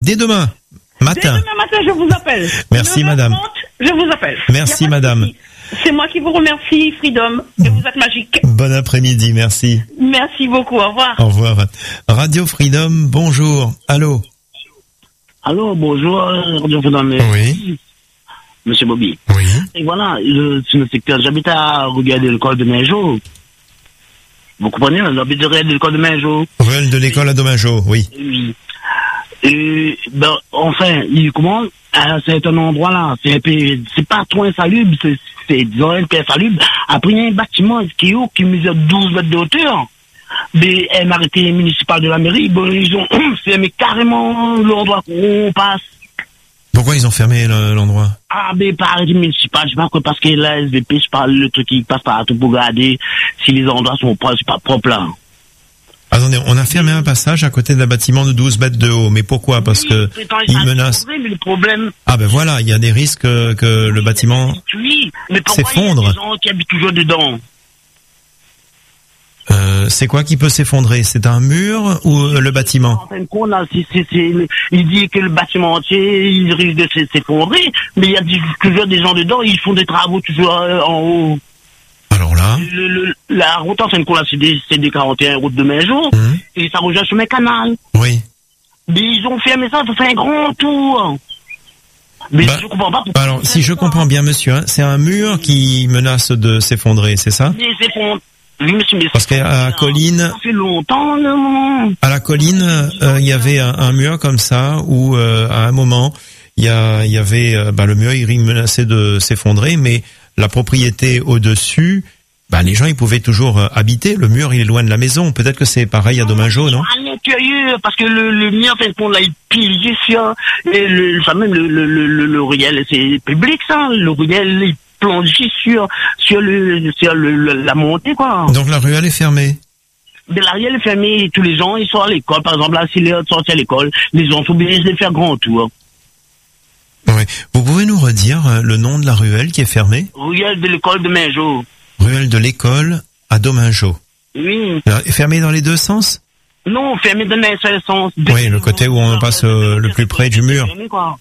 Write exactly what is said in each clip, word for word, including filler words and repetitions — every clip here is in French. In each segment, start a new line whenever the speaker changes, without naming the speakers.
dès demain matin.
Dès demain matin, je vous appelle.
Merci madame.
Je vous appelle.
Merci madame.
C'est moi qui vous remercie, Freedom, et vous êtes magique.
Bon après-midi, merci.
Merci beaucoup, au revoir.
Au revoir. Radio Freedom, bonjour. Allô.
Allô, bonjour, Radio Freedom.
Oui.
Monsieur Bobby.
Oui.
Et voilà, je, sur le secteur, j'habite à regarder l'école de Minjo. Vous comprenez, j'habite à regarder l'école de Minjo.
Ruelle de l'école à Domingo, oui.
Oui. Et, ben, enfin, il commence, c'est un endroit là, c'est un peu, c'est pas trop insalubre, c'est, c'est, disons, un peu insalubre. Après, il y a un bâtiment qui est haut, qui mesure douze mètres de hauteur. Mais, un arrêté municipal de la mairie, bon, ils ont fermé carrément l'endroit où on passe.
Pourquoi ils ont fermé le, l'endroit?
Ah, mais par arrêté municipal, je sais pas quoi, parce que la S V P, je parle le truc qui passe partout pour regarder si les endroits sont propres, c'est pas propre là.
Attendez, on a fermé un passage à côté d'un bâtiment de douze mètres de haut. Mais pourquoi? Parce
oui,
que il menace.
Mais le problème.
Ah ben voilà, il y a des risques que, que le bâtiment
oui, mais pourquoi
s'effondre.
Il y a des gens qui habitent toujours dedans.
Euh, c'est quoi qui peut s'effondrer? C'est un mur ou euh, le bâtiment?
En fin de compte, là, c'est, c'est, c'est, il dit que le bâtiment entier, il risque de s'effondrer, mais il y a toujours des gens dedans, ils font des travaux toujours en haut.
Alors là,
le, le, la route en fin de compte, là, c'est des, c'est des quarante et un routes de Minjo,
mmh.
et ça rejoint sur mes canals.
Oui.
Mais ils ont fermé ça, ça fait un grand tour. Mais
bah,
je comprends pas pourquoi.
Alors, si je comprends bien, monsieur, hein, c'est un mur qui menace de s'effondrer, c'est ça?
Mais c'est pour... Oui, monsieur, mais
parce qu'à la colline,
ça fait longtemps, non?
À la colline, il euh, y avait un, un mur comme ça où, euh, à un moment, il y, a, y avait, euh, bah, le mur il menaçait de s'effondrer, mais la propriété au-dessus, bah, les gens ils pouvaient toujours euh, habiter. Le mur il est loin de la maison. Peut-être que c'est pareil à Domingo, non?
À l'intérieur, parce que le, le mur, en fait, on l'a pillé sur, et le, enfin, même le, le, le, le ruelle, c'est public, ça. Le ruelle, il plonge sur, sur le, sur le, le, la montée, quoi.
Donc la ruelle est fermée.
Mais la ruelle est fermée, tous les gens, ils sont à l'école. Par exemple, là, s'ils sont sortis à l'école, les gens sont obligés de faire grand tour.
Oui. Vous pouvez nous redire le nom de la ruelle qui est fermée?
Ruelle de l'école de Minjo.
Ruelle de l'école à Domingo.
Oui.
Fermée dans les deux sens?
Non, fermée dans un seul sens.
Oui, le côté où on passe euh, le plus près du mur.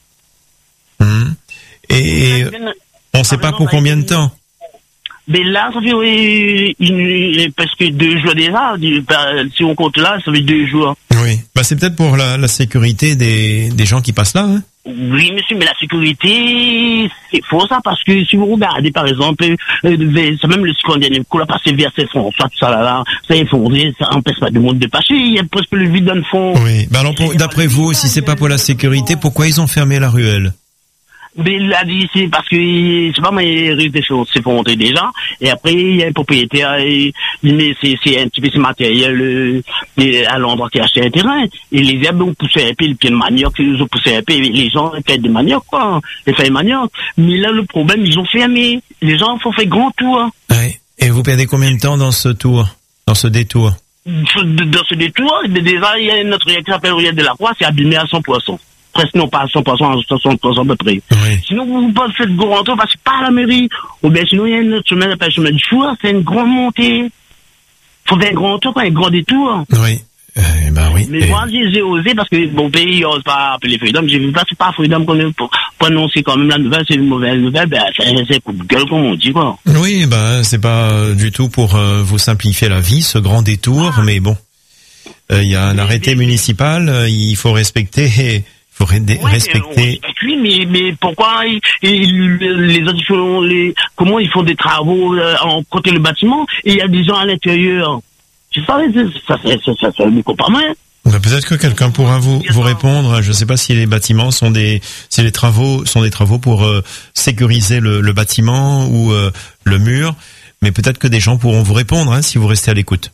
Hum. Et on ne sait pas pour combien de temps?
Mais là, ça fait oui, une, presque deux jours déjà. Si on compte là, ça fait deux jours.
Oui. Bah, c'est peut-être pour la, la sécurité des, des gens qui passent là, hein?
Oui, monsieur, mais la sécurité, c'est faux ça, parce que si vous regardez, par exemple, euh, c'est même le seconde dernier coup, là, passé vers ces fonds, ça, tout ça, là, là, ça est effondré, ça empêche pas du monde de passer, il y a presque le vide dans le fond.
Oui. Bah, alors, pour, d'après vous, si c'est pas pour la sécurité, pourquoi ils ont fermé la ruelle?
Mais là, c'est parce que, je sais pas, mais il risque des choses s'effondrer déjà. Et après, il y a un propriétaire, il met c'est, c'est un petit peu ses matériels à l'endroit qui a acheté un terrain. Et les herbes ont poussé un peu, le pied de manioc, ils ont poussé un peu, les gens font des manioc, quoi. Ils font des manioc. Mais là, le problème, ils ont fermé. Les gens font fait grand tour.
Oui. Et vous perdez combien de temps dans ce tour, dans ce détour?
Dans ce détour, déjà, il y a notre réacteur qui s'appelle Riel de la Croix, c'est abîmé à cent pour cent. Presque non pas à cent pour cent, à soixante pour cent à peu près.
Oui.
Sinon, vous ne faites grand tour, parce que pas à la mairie. Ou bien sinon, il y a une autre chemin, le chemin du Chour, c'est une grande montée. Faut faire un grand tour, pas un grand détour.
Oui. Euh, bah oui.
Mais et... moi, j'ai, j'ai osé, parce que mon pays n'ose pas appeler Freedom. J'ai vu pas, c'est pas Freedom qu'on est pour prononcer quand même la nouvelle, c'est une mauvaise nouvelle, ben, c'est, c'est coup de gueule, comme on dit, quoi.
Oui, bah, c'est pas du tout pour euh, vous simplifier la vie, ce grand détour, ah. mais bon. Il euh, y a un mais, arrêté mais, municipal, euh, il faut respecter, il faut ré- ouais, respecter.
Oui, mais, mais pourquoi ils, ils, les autres, les, comment ils font des travaux euh, en côté le bâtiment, et il y a des gens à l'intérieur. Tu sais, ça, ça, ça, ça, ça me pas mal.
Bah, peut-être que quelqu'un pourra vous, vous répondre. Je ne sais pas si les bâtiments sont des, si les travaux sont des travaux pour euh, sécuriser le, le bâtiment ou euh, le mur, mais peut-être que des gens pourront vous répondre hein, si vous restez à l'écoute.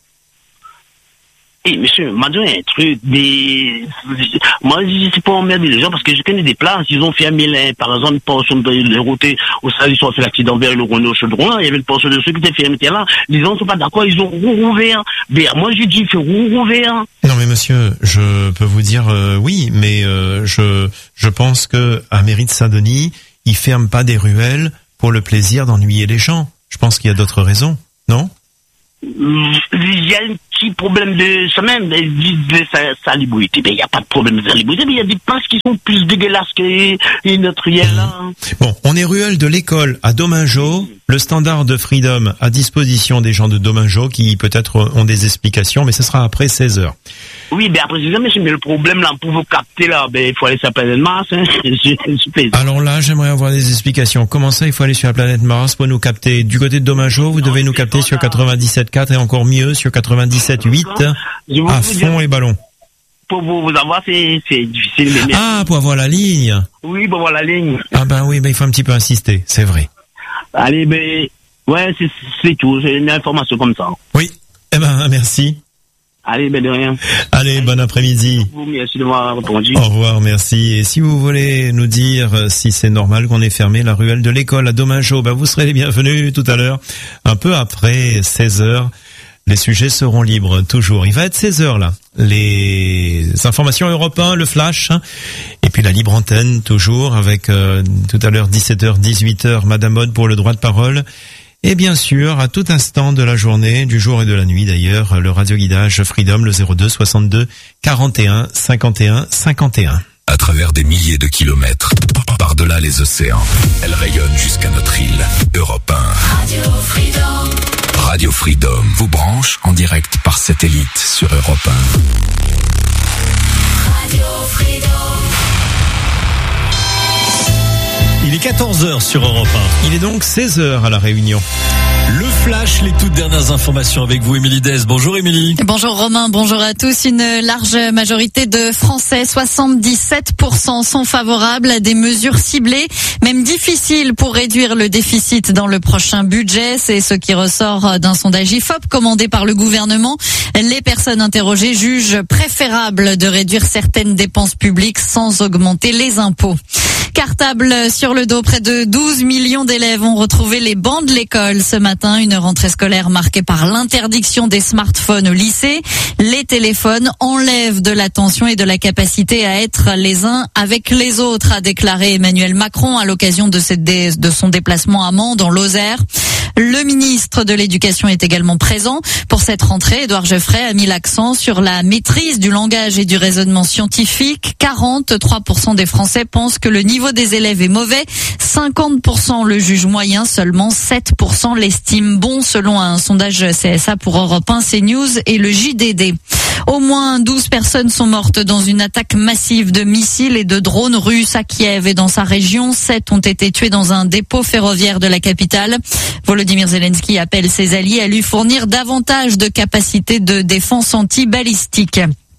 Eh, hey, monsieur, m'a donné un truc, des, moi, je sais pas emmerder les gens parce que je connais des places, ils ont fermé, les, par exemple, une portion de route, au service, ils ont fait l'accident vers le Renault Chaudron, il y avait une portion de ceux qui étaient fermés, là, les gens ne sont pas d'accord, ils ont rouvert. Mais moi, j'ai dit, il faut rouvert.
Non, mais monsieur, je peux vous dire, euh, oui, mais, euh, je, je pense que, à Mairie de Saint-Denis, ils ferment pas des ruelles pour le plaisir d'ennuyer les gens. Je pense qu'il y a d'autres raisons, non?
il y a un petit problème de semaine, de, de salubrité. Mais il n'y a pas de problème de salubrité, mais il y a des places qui sont plus dégueulasses que les nôtres. Là.
Bon, on est ruelle de l'école à Domingeau. Le standard de Freedom à disposition des gens de Domingeau qui peut-être ont des explications, mais ce sera après seize heures.
Oui, mais après seize heures, mais le problème là, pour vous capter là, ben, il faut aller sur la planète Mars. Hein.
Alors là, j'aimerais avoir des explications. Comment ça, il faut aller sur la planète Mars pour nous capter? Du côté de Domingeau, vous non, devez nous capter sur quatre-vingt-dix-sept quatre et encore mieux sur quatre-vingt-dix-sept huit à fond les ballons.
Pour vous, vous avoir, c'est, c'est difficile. Mais
ah, pour avoir la ligne.
Oui, pour avoir la ligne.
Ah ben oui, ben il faut un petit peu insister, c'est vrai.
Allez, ben, ouais, c'est, c'est tout. J'ai une information comme ça.
Oui. Eh ben, merci.
Allez, ben de rien.
Allez, bon après-midi.
Merci de m'avoir répondu.
Au revoir, merci. Et si vous voulez nous dire si c'est normal qu'on ait fermé la ruelle de l'école à Domingeau, ben vous serez les bienvenus tout à l'heure, un peu après seize heures. Les sujets seront libres, toujours. Il va être seize heures, là. Les informations Europe un, le flash, et puis la libre antenne, toujours, avec euh, tout à l'heure dix-sept heures, dix-huit heures, Madame Mode pour le droit de parole. Et bien sûr, à tout instant de la journée, du jour et de la nuit d'ailleurs, le radioguidage Freedom, le zéro deux soixante-deux quarante et un cinquante et un cinquante et un.
À travers des milliers de kilomètres, par-delà les océans, elle rayonne jusqu'à notre île. Europe un. Radio Freedom. Radio Freedom vous branche en direct par satellite sur Europe un. Radio Freedom.
Il est quatorze heures sur Europe un.
Il est donc seize heures à La Réunion.
Le flash, les toutes dernières informations avec vous, Émilie Dez. Bonjour Émilie.
Bonjour Romain, bonjour à tous. Une large majorité de Français, soixante-dix-sept pour cent, sont favorables à des mesures ciblées, même difficiles pour réduire le déficit dans le prochain budget. C'est ce qui ressort d'un sondage I F O P commandé par le gouvernement. Les personnes interrogées jugent préférable de réduire certaines dépenses publiques sans augmenter les impôts. Cartable sur le dos, près de douze millions d'élèves ont retrouvé les bancs de l'école ce matin. Une rentrée scolaire marquée par l'interdiction des smartphones au lycée. Les téléphones enlèvent de l'attention et de la capacité à être les uns avec les autres, a déclaré Emmanuel Macron à l'occasion de, cette dé- de son déplacement à Mans dans l'Ozère. Le ministre de l'Éducation est également présent. Pour cette rentrée, Édouard Geoffrey a mis l'accent sur la maîtrise du langage et du raisonnement scientifique. quarante-trois pour cent des Français pensent que le niveau des élèves est mauvais. cinquante pour cent le jugent moyen. Seulement sept pour cent l'estiment bon, selon un sondage C S A pour Europe un, CNews et le J D D. Au moins douze personnes sont mortes dans une attaque massive de missiles et de drones russes à Kiev et dans sa région. Sept ont été tués dans un dépôt ferroviaire de la capitale. Volodymyr Zelensky appelle ses alliés à lui fournir davantage de capacités de défense anti-balistique.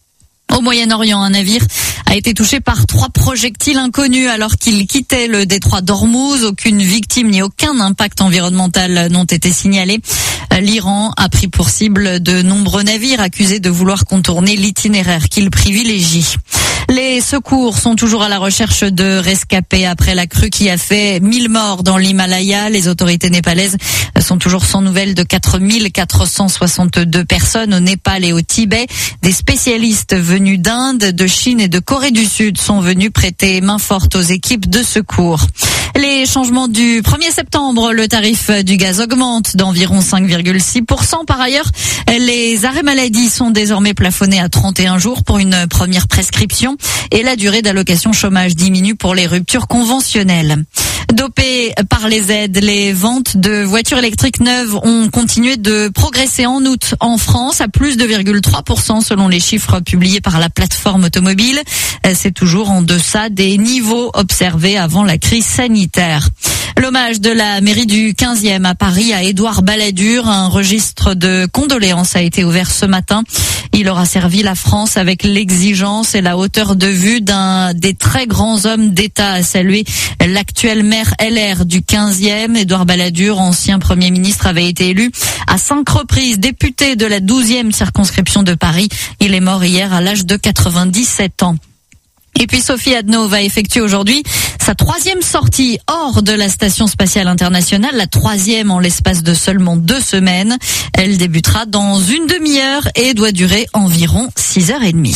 Au Moyen-Orient, un navire a été touché par trois projectiles inconnus alors qu'il quittait le détroit d'Ormuz. Aucune victime ni aucun impact environnemental n'ont été signalés. L'Iran a pris pour cible de nombreux navires accusés de vouloir contourner l'itinéraire qu'il privilégie. Les secours sont toujours à la recherche de rescapés après la crue qui a fait mille morts dans l'Himalaya. Les autorités népalaises sont toujours sans nouvelles de quatre mille quatre cent soixante-deux personnes au Népal et au Tibet. Des spécialistes venus d'Inde, de Chine et de Corée du Sud sont venus prêter main forte aux équipes de secours. Les changements du premier septembre, le tarif du gaz augmente d'environ cinq virgule six pour cent. Par ailleurs, les arrêts maladie sont désormais plafonnés à trente et un jours pour une première prescription et la durée d'allocation chômage diminue pour les ruptures conventionnelles. Dopées par les aides, les ventes de voitures électriques neuves ont continué de progresser en août en France à plus de deux virgule trois pour cent selon les chiffres publiés par la plateforme automobile. C'est toujours en deçà des niveaux observés avant la crise sanitaire. L'hommage de la mairie du quinzième à Paris à Édouard Balladur, un registre de condoléances a été ouvert ce matin. Il aura servi la France avec l'exigence et la hauteur de vue d'un des très grands hommes d'État, a salué l'actuel maire L R du quinzième. Édouard Balladur, ancien Premier ministre, avait été élu à cinq reprises député de la douzième circonscription de Paris. Il est mort hier à l'âge de quatre-vingt-dix-sept ans. Et puis Sophie Adno va effectuer aujourd'hui sa troisième sortie hors de la Station Spatiale Internationale, la troisième en l'espace de seulement deux semaines. Elle débutera dans une demi-heure et doit durer environ six heures trente.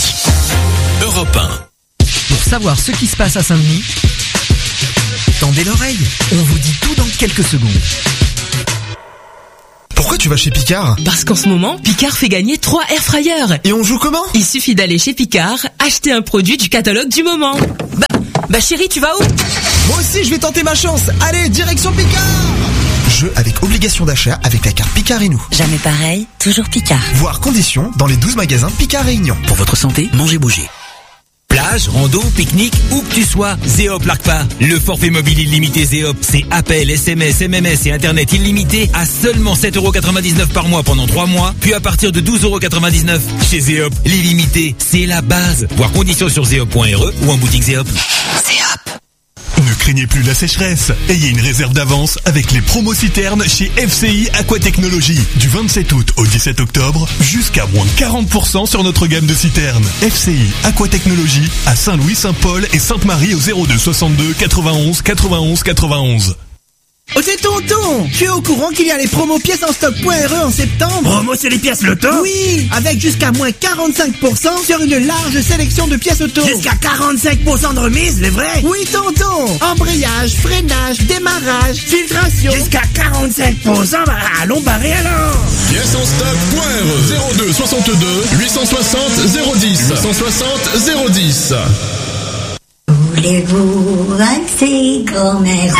Europe un.
Pour savoir ce qui se passe à Saint-Denis, tendez l'oreille, on vous dit tout dans quelques secondes.
Pourquoi
tu vas chez Picard?
Parce qu'en ce moment, Picard fait gagner trois air fryers.
Et on joue comment?
Il suffit d'aller chez Picard, acheter un produit du catalogue du moment. Bah, bah chérie, tu vas où?
Moi aussi, je vais tenter ma chance. Allez, direction Picard! Jeu avec obligation d'achat avec la carte Picard et nous.
Jamais pareil, toujours Picard.
Voir conditions dans les douze magasins Picard Réunion.
Pour votre santé, mangez, bougez. Plage, rando, pique-nique, où que tu sois, Zéop largue pas. Le forfait mobile illimité Zéop, c'est appel, S M S, M M S et Internet illimité à seulement sept euros quatre-vingt-dix-neuf par mois pendant trois mois, puis à partir de douze euros quatre-vingt-dix-neuf. Chez Zéop, l'illimité, c'est la base. Voir conditions sur zéop point r e ou en boutique Zéop.
Zéop. Ne craignez plus la sécheresse. Ayez une réserve d'avance avec les promos citernes chez F C I Aquatechnologie. Du vingt-sept août au dix-sept octobre, jusqu'à moins quarante pour cent sur notre gamme de citernes. F C I Aquatechnologie à Saint-Louis, Saint-Paul et Sainte-Marie au zéro deux soixante-deux quatre-vingt-onze quatre-vingt-onze quatre-vingt-onze.
Oh c'est tonton, tu es au courant qu'il y a les promos pièces en stock.re en septembre?
Promo c'est les pièces loto?
Oui, avec jusqu'à moins quarante-cinq pour cent sur une large sélection de pièces auto.
Jusqu'à quarante-cinq pour cent de remise, les vrais?
Oui tonton, embrayage, freinage, démarrage, filtration.
Jusqu'à quarante-cinq pour cent, bah allons barrer alors.
Pièces en stock.re zéro deux soixante-deux huit cent soixante zéro dix huit cent soixante zéro dix.
Voulez-vous un de ces grands-mères?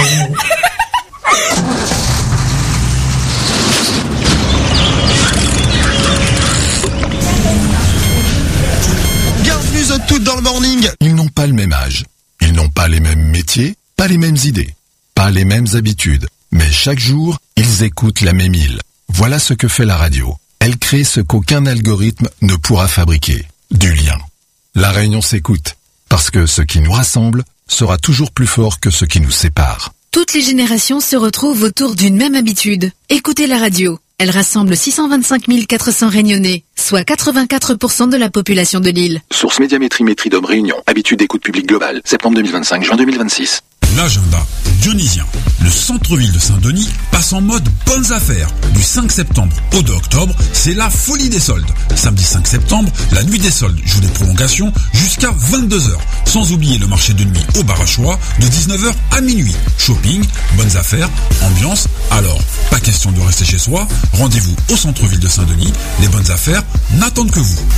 Bienvenue à toutes dans le morning.
Ils n'ont pas le même âge, ils n'ont pas les mêmes métiers, pas les mêmes idées, pas les mêmes habitudes, mais chaque jour, ils écoutent la même île. Voilà ce que fait la radio. Elle crée ce qu'aucun algorithme ne pourra fabriquer, du lien. La Réunion s'écoute, parce que ce qui nous rassemble sera toujours plus fort que ce qui nous sépare.
Toutes les générations se retrouvent autour d'une même habitude. Écoutez la radio. Elle rassemble six cent vingt-cinq mille quatre cents Réunionnais, soit quatre-vingt-quatre pour cent de la population de l'île.
Source Médiamétrie Métridome Réunion. Habitude d'écoute publique globale. Septembre deux mille vingt-cinq, juin deux mille vingt-six.
L'agenda dionysien. Le centre-ville de Saint-Denis passe en mode bonnes affaires. Du cinq septembre au deux octobre, c'est la folie des soldes. Samedi cinq septembre, la nuit des soldes joue des prolongations jusqu'à vingt-deux heures. Sans oublier le marché de nuit au bar à choix de dix-neuf heures à minuit. Shopping, bonnes affaires, ambiance. Alors, pas question de rester chez soi. Rendez-vous au centre-ville de Saint-Denis. Les bonnes affaires n'attendent que vous.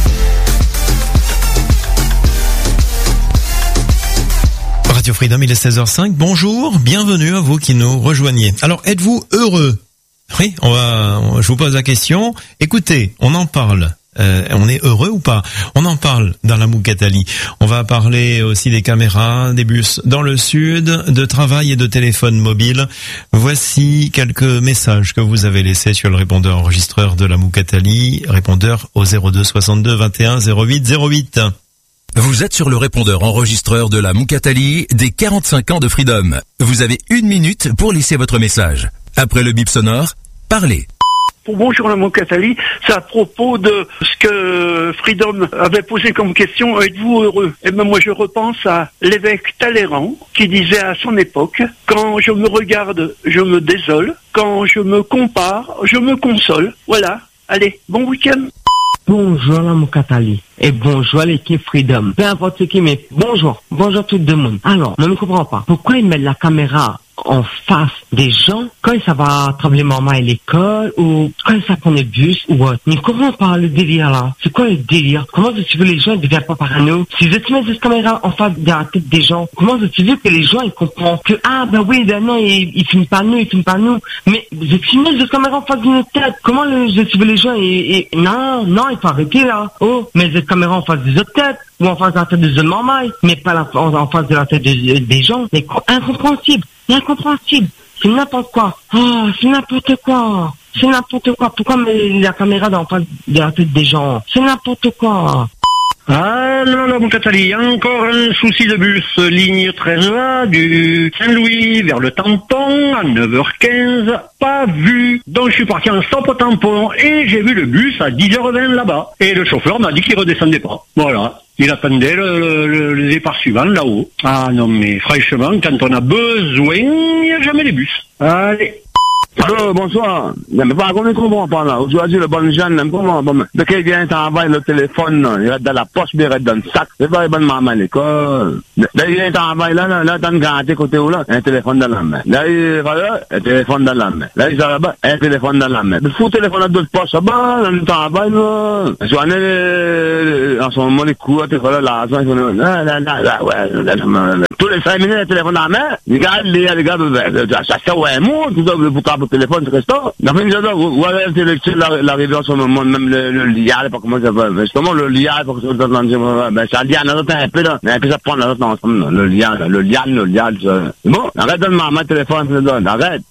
Radio Freedom, il est seize heures cinq. Bonjour, bienvenue à vous qui nous rejoignez. Alors, êtes-vous heureux? Oui, on va, je vous pose la question. Écoutez, on en parle. Euh, on est heureux ou pas? On en parle dans la Moukatali. On va parler aussi des caméras, des bus dans le sud, de travail et de téléphone mobile. Voici quelques messages que vous avez laissés sur le répondeur enregistreur de la Moukatali. Répondeur au zéro deux soixante-deux vingt et un zéro huit zéro huit.
Vous êtes sur le répondeur enregistreur de la Moukatali des quarante-cinq ans de Freedom. Vous avez une minute pour laisser votre message. Après le bip sonore, parlez.
Bonjour la Moukatali, c'est à propos de ce que Freedom avait posé comme question, êtes-vous heureux? Et ben moi je repense à l'évêque Talleyrand qui disait à son époque, quand je me regarde, je me désole, quand je me compare, je me console. Voilà, allez, bon week-end.
Bonjour la Moukatali et bonjour l'équipe Freedom. Peu importe ce qui mais bonjour, bonjour tout le monde. Alors, je ne comprends pas. Pourquoi ils mettent la caméra en face des gens quand ça va tremblement à l'école ou quand ça prend le bus ou autre? Je ne comprends pas le délire là. C'est quoi le délire? Comment tu veux les gens ne deviennent pas parano? Si tu mets cette caméra en face de la tête des gens, comment tu veux que les gens ils comprennent que ah ben oui, ben non, ils, ils filment pas nous, ils filment pas nous. Mais je mets cette caméra en face de notre tête. Comment le, je veux les gens et, et non, non, il faut arrêter là. Oh, mais cette caméra en face des autres têtes ou en face de la tête des marmailles, mais pas la, en, en face de la tête de, des gens. C'est incompréhensible. C'est incompréhensible. C'est n'importe quoi. Oh, c'est n'importe quoi. C'est n'importe quoi. Pourquoi mettre la caméra dans face de la tête des gens? C'est n'importe quoi.
Ah non, non, Moukatali, encore un souci de bus, ligne treize A du Saint-Louis vers le tampon à neuf heures quinze, pas vu. Donc je suis parti en stop au tampon et j'ai vu le bus à dix heures vingt là-bas. Et le chauffeur m'a dit qu'il redescendait pas. Voilà. Il attendait le, le, le départ suivant là-haut. Ah non mais franchement, quand on a besoin, il n'y a jamais les bus. Allez.
Allô, bonsoir. Mais pas qu'on ne comprend pas là. Aujourd'hui, le bon jeune, ne comprend pas. De qu'il vient travailler le téléphone, là. Il reste dans la poche, mais il reste dans le sac. C'est pas une bonne maman à l'école. Là, il vient travailler là, là, là, dans le garantie côté où là, un téléphone dans la main. Là, il va là, un téléphone dans la main. Là, il va là, un téléphone dans la main. Il faut le téléphone dans d'autres poches, là, bas, dans le travail, là. Je vois, en ce moment, les coups, tu vois là, l'argent, ils font là, là, là, là, ouais, tous les cinq minutes, un téléphone dans la main. Regarde, les gars, ça sert ouais, moi, tout ça, vous tapez au téléphone, c'est restant. Dans une minute, vous avez l'intellectuel, l'arrivée en ce moment, même le lial, pas comment ça va. Justement, le lial, pour que ça se ben, ça lial, un peu, là. Mais puis ça prend l'autre ensemble, le lial, le lial, le lial, ça. Bon, arrête de me téléphone, je te donne, arrête.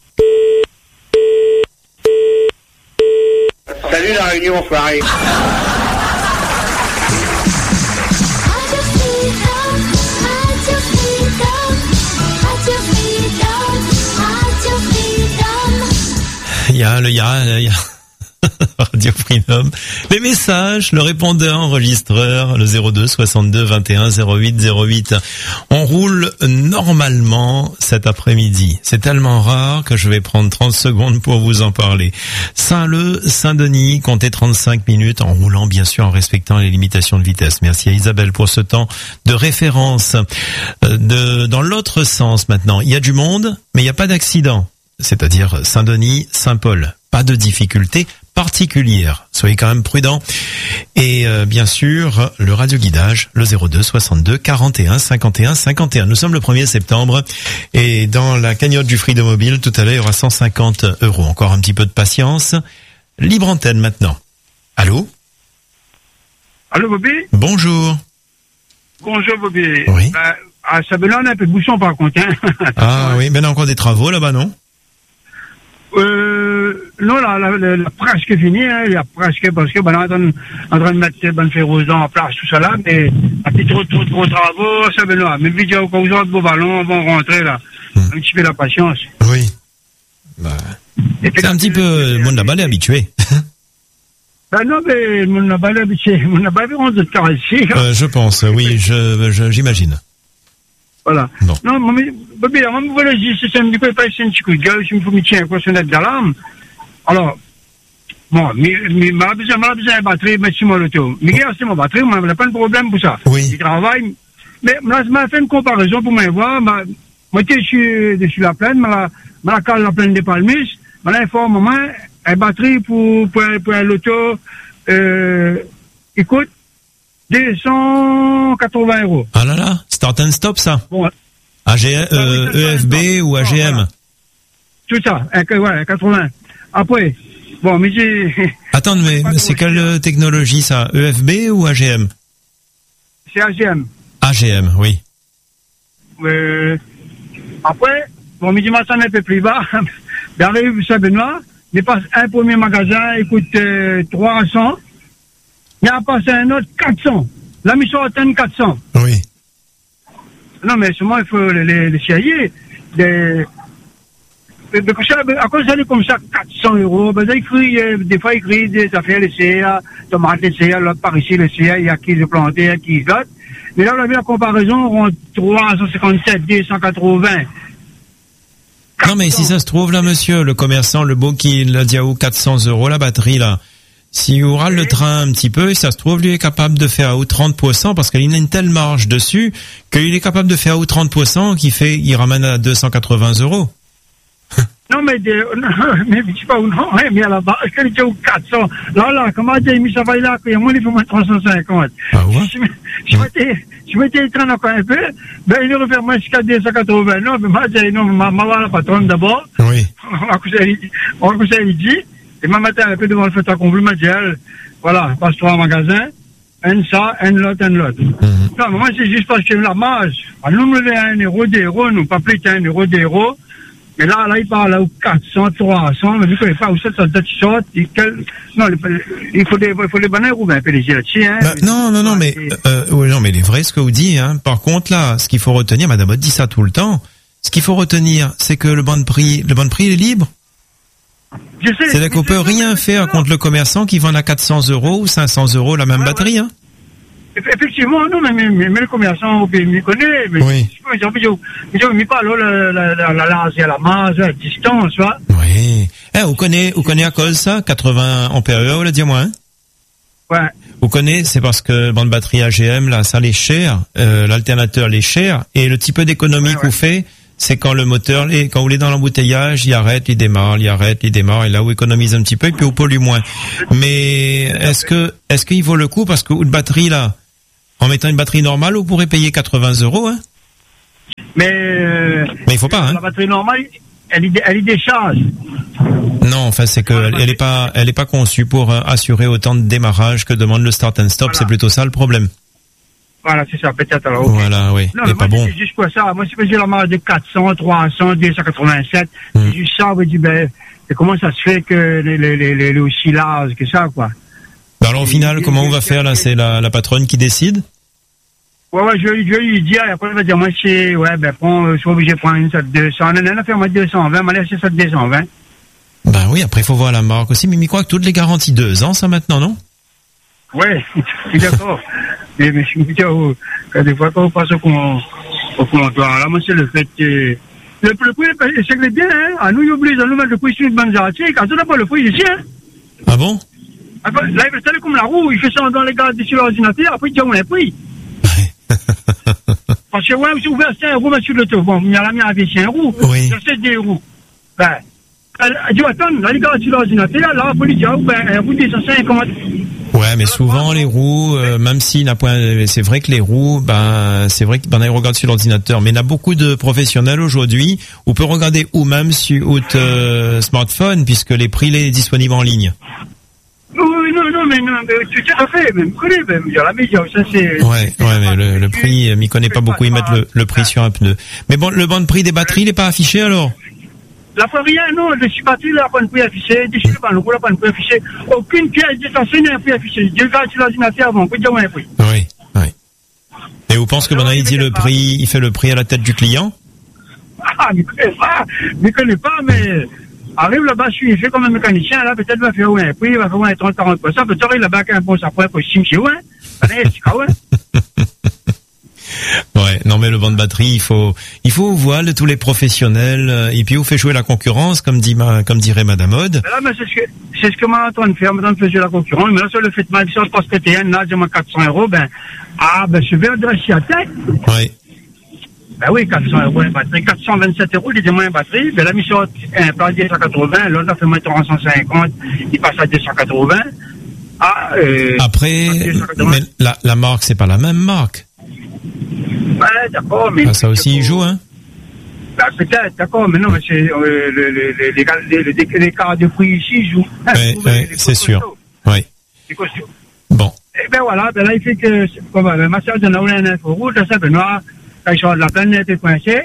Salut la réunion, frère.
Il y a le, il y a, il y a Radio Freedom. Les messages, le répondeur, enregistreur, le zéro deux soixante-deux vingt et un zéro huit zéro huit. On roule normalement cet après-midi. C'est tellement rare que je vais prendre trente secondes pour vous en parler. Saint-Leu, Saint-Denis, comptez trente-cinq minutes en roulant, bien sûr, en respectant les limitations de vitesse. Merci à Isabelle pour ce temps de référence. De, dans l'autre sens maintenant, il y a du monde, mais il n'y a pas d'accident. C'est-à-dire Saint-Denis, Saint-Paul. Pas de difficultés particulières. Soyez quand même prudents. Et euh, bien sûr, le radioguidage, le zéro deux soixante-deux quarante et un cinquante et un cinquante et un. Nous sommes le premier septembre et dans la cagnotte du Freedom Mobile, tout à l'heure, il y aura cent cinquante euros. Encore un petit peu de patience. Libre antenne maintenant. Allô?
Allô, Bobby?
Bonjour.
Bonjour, Bobby.
Oui.
Ben, à Sabelan, on a un peu de bouchon par contre. Hein.
Ah oui, ben il y a encore des travaux là-bas, non?
Euh, non, là, là, là, là, presque fini, hein, il y a presque, parce que, ben, on est en, en train de mettre Ben Ferrouzan en place, tout ça là, mais, un petit trop, trop, trop travaux, ça, ben, là, mais vidéo, quand vous aurez de beaux ballons, vont rentrer, là. Hmm. Un petit peu la patience.
Oui. Bah. C'est un petit peu, le monde là-bas est habitué.
Ben non, mais, le monde là-bas est habitué. Le monde là-bas est rendu de carré ici.
Euh, je pense, oui, je, je, j'imagine.
Voilà.
Bon.
Non, mais, Bobby, moi, voilà, je sais, ça me dit quoi, pas un petit coup de gueule, je me faut me tirer un quoi, sonnette d'alarme. Alors, bon, mais, mais, m'a besoin, m'a besoin de batterie, mais c'est moi l'auto. Mais, regarde, c'est mon batterie, moi, j'ai pas de problème pour ça.
Oui.
Je travaille. Mais, là, m'a fait une comparaison pour me voir, m'a, moi, je suis dessus la plaine, m'a, m'a la cale la plaine des Palmis, m'a l'informe, moi, une batterie pour, pour, pour l'auto, euh, écoute, deux cent quatre-vingts euros.
Ah là là, start and stop ça.
Bon.
A G, euh, E F B ou A G M.
Voilà. Tout ça, ouais, quatre-vingts. Après, bon, mais j'ai...
Attends, mais, mais c'est quelle technologie ça? E F B ou A G M?
C'est A G M.
A G M, oui.
Euh, après, bon, mais dis-moi ça un peu plus bas. Dans la rue Saint-Benoît, il passe un premier magasin, il coûte euh, trois cents. Il a passé un autre quatre cents. La mission atteint quatre cents.
Oui.
Non, mais seulement il faut les, les, les chiailler. Les... À cause d'aller comme ça, quatre cents euros, ben, il écrit, euh, des fois, il écrit des affaires, les C A, tomates, les C A, là, par ici, les C A, il y a qui les planter, il y a qui les mais là, on a vu la comparaison, on trois cent cinquante-sept, deux cent quatre-vingts.
Non, mais si ça se trouve, là, monsieur, le commerçant, le beau qui l'a dit à où quatre cents euros, la batterie, là. S'il râle le train un petit peu, ça se trouve, lui est capable de faire ou trente pour cent parce qu'il a une telle marge dessus qu'il est capable de faire ou trente pour cent qui fait, il ramène à deux cent quatre-vingts euros.
Non, mais, de, non, mais je sais pas où, non, mais à la base, quand il était au quatre cents, là, là, comment j'ai mis ça va là, qu'il y a moins, il faut moins trois cent cinquante.
Ah ouais?
Je, je m'étais, je m'étais étrange encore un peu, ben, il aurait fait moins jusqu'à deux cent quatre-vingts, non, mais moi, j'ai, non, ma, ma, la patronne d'abord.
Oui.
On va coucher, on va coucher à midi. Et ma matin, un peu devant le fait accompli, m'a dit, voilà, passe trois magasins, un ça, un lot, un lot. Mm-hmm. Non, mais moi, c'est juste parce que la marge, nous, nous, un euro, deux euros, nous, pas plus qu'un euro, deux euros. Mais là, là, il parle à quatre cents, trois cents, mais vu qu'il n'y a pas où ça, ça sorte, non, il faut des, il faut des bananes ou un peu les là-dessus, hein.
Bah, non, non, non, mais, euh, oui, non, mais il est vrai ce que vous dites, hein. Par contre, là, ce qu'il faut retenir, madame Ott dit ça tout le temps, ce qu'il faut retenir, c'est que le bon de prix, le bon de prix, il est libre. C'est-à-dire qu'on peut rien faire contre le commerçant qui vend à quatre cents euros ou cinq cents euros la même ouais, batterie, hein.
Effectivement, non, mais, mais, mais le commerçant, il me connaît, mais
oui.
je ne sais pas, la, la, la, la, la, la marge, la distance, tu vois.
Oui. Eh, vous connaissez, vous connaissez à cause ça, quatre-vingts ampères heure, le dis-moi, hein?
Ouais.
Vous connaissez, c'est parce que bande batterie A G M, là, ça l'est cher, euh, l'alternateur l'est cher, et le petit peu d'économie ouais, que ouais. vous faites, c'est quand le moteur, quand vous l'êtes dans l'embouteillage, il arrête, il démarre, il arrête, il démarre, et là vous économisez un petit peu, et puis vous pollue moins. Mais est-ce que, est-ce qu'il vaut le coup, parce que une batterie là, en mettant une batterie normale, vous pourrez payer quatre-vingts euros, hein?
Mais, euh,
mais il faut pas, hein?
La batterie normale, elle y, elle y décharge.
Non, enfin, c'est que elle, elle est pas, elle est pas conçue pour euh, assurer autant de démarrage que demande le start and stop. Voilà. C'est plutôt ça le problème.
Voilà, c'est ça, peut-être alors. Okay.
Voilà, oui.
Non,
mais
mais
pas
moi,
bon.
c'est juste quoi ça? Moi, c'est j'ai la marge de quatre cents, trois cents, deux cent quatre-vingt-sept. Mm. C'est juste ça, on me dit, ben, comment ça se fait que les, les, les, les, les aussi larges que ça, quoi?
Ben alors, au final, et, comment et, on va et, faire, là? C'est la, la patronne qui décide?
Ouais, ouais, je vais, je vais lui dire, et après, elle va dire, moi, c'est, ouais, ben, prends, je suis obligé de prendre une sorte de deux cents. Non, non, non, fais-moi deux cent vingt, moi, laisse ça deux cent vingt.
Ben oui, après, il faut voir la marque aussi, mais il croit que toutes les garanties deux ans, ça, maintenant, non?
Ouais, je suis d'accord. Mais, mais je me dis, oh, des fois, quand on passe au, au comptoir, là, moi, c'est le fait que, le, le prix, c'est que bien, hein. À nous, il oblige à nous mettre le prix sur une bande arrêtée, quand on n'a pas le prix ici, hein.
Ah bon?
Là, il fait ça comme la roue, il fait ça dans les gars sur l'ordinateur, après, il dit, on a un prix. Parce que, ouais, si vous versez un roue, sur l'auto, bon, il y a la mienne avec un roue,
oui.
C'est des roues. Ben, tu vas attendre, là, les gars sur l'ordinateur, là, après, il dit, ah, ben, un roue deux cent cinquante.
Ouais, mais souvent les roues, euh, même s'il n'a point, c'est vrai que les roues, ben c'est vrai qu'on ben, regarde sur l'ordinateur, mais il y a beaucoup de professionnels aujourd'hui où on peut regarder ou même sur votre euh, smartphone puisque les prix les disponibles en ligne.
Oui, non, non, mais non, mais tu tout à fait, même connais, même il y a la média, ça c'est.
Ouais, ouais, mais le, le prix, m'y connaît pas beaucoup, ils mettent le, le prix sur un pneu. Mais bon, le bon de prix des batteries, il n'est pas affiché alors?
La fois rien, non, le batterie, là, pas de prix affiché, des chiffres, le roue, là, pas de prix affiché, aucune pièce détachée n'a un prix affiché. Dieu garde sur l'ordinateur avant, on peut dire un prix.
Oui, oui. Et vous pensez que maintenant, il dit le prix, il fait le prix à la tête du client?
Ah, je ne connais pas, je ne connais pas, mais, arrive là-bas, je suis fait comme un mécanicien, là, peut-être, il va faire un prix, il va faire un trente à quarante pour cent, peut-être, arrive là-bas, qu'un bon, ça pourrait être sim chez vous, hein.
Ouais, non mais le banc de batterie, il faut, il faut voir tous les professionnels et puis on fait jouer la concurrence, comme dit ma, comme dirait Madame Aude.
Mais là, mais c'est ce que, c'est ce que m'a en train de faire, Madame faisait la concurrence. Mais là, sur le fait de ma licence parce que T N, là, j'ai moi quatre cents euros, ben, ah, ben, je vais adresser à tête.
Oui.
Ben oui, quatre cents euros une batterie, quatre cent vingt-sept euros, il dit moins une batterie. Ben, la mission, un plan deux cent quatre-vingts, l'autre, là, fait moins trois cent cinquante, il passe à deux cent quatre-vingts. Ah, euh.
Après, mais la, la marque, c'est pas la même marque.
Ouais, d'accord, mais...
Ah, ça aussi, il joue, hein?
Bah, peut-être, d'accord, mais non, mais c'est, euh, le, le, le, les, les, les, les cartes de prix ici, ils jouent.
Oui, oui, c'est sûr. Oui.
C'est costaud.
Bon.
Et ben voilà, ben là, il fait que, comme, le massage de Naoulé, un info rouge, là, ça, Benoît, quand il sort de la planète, est coincé.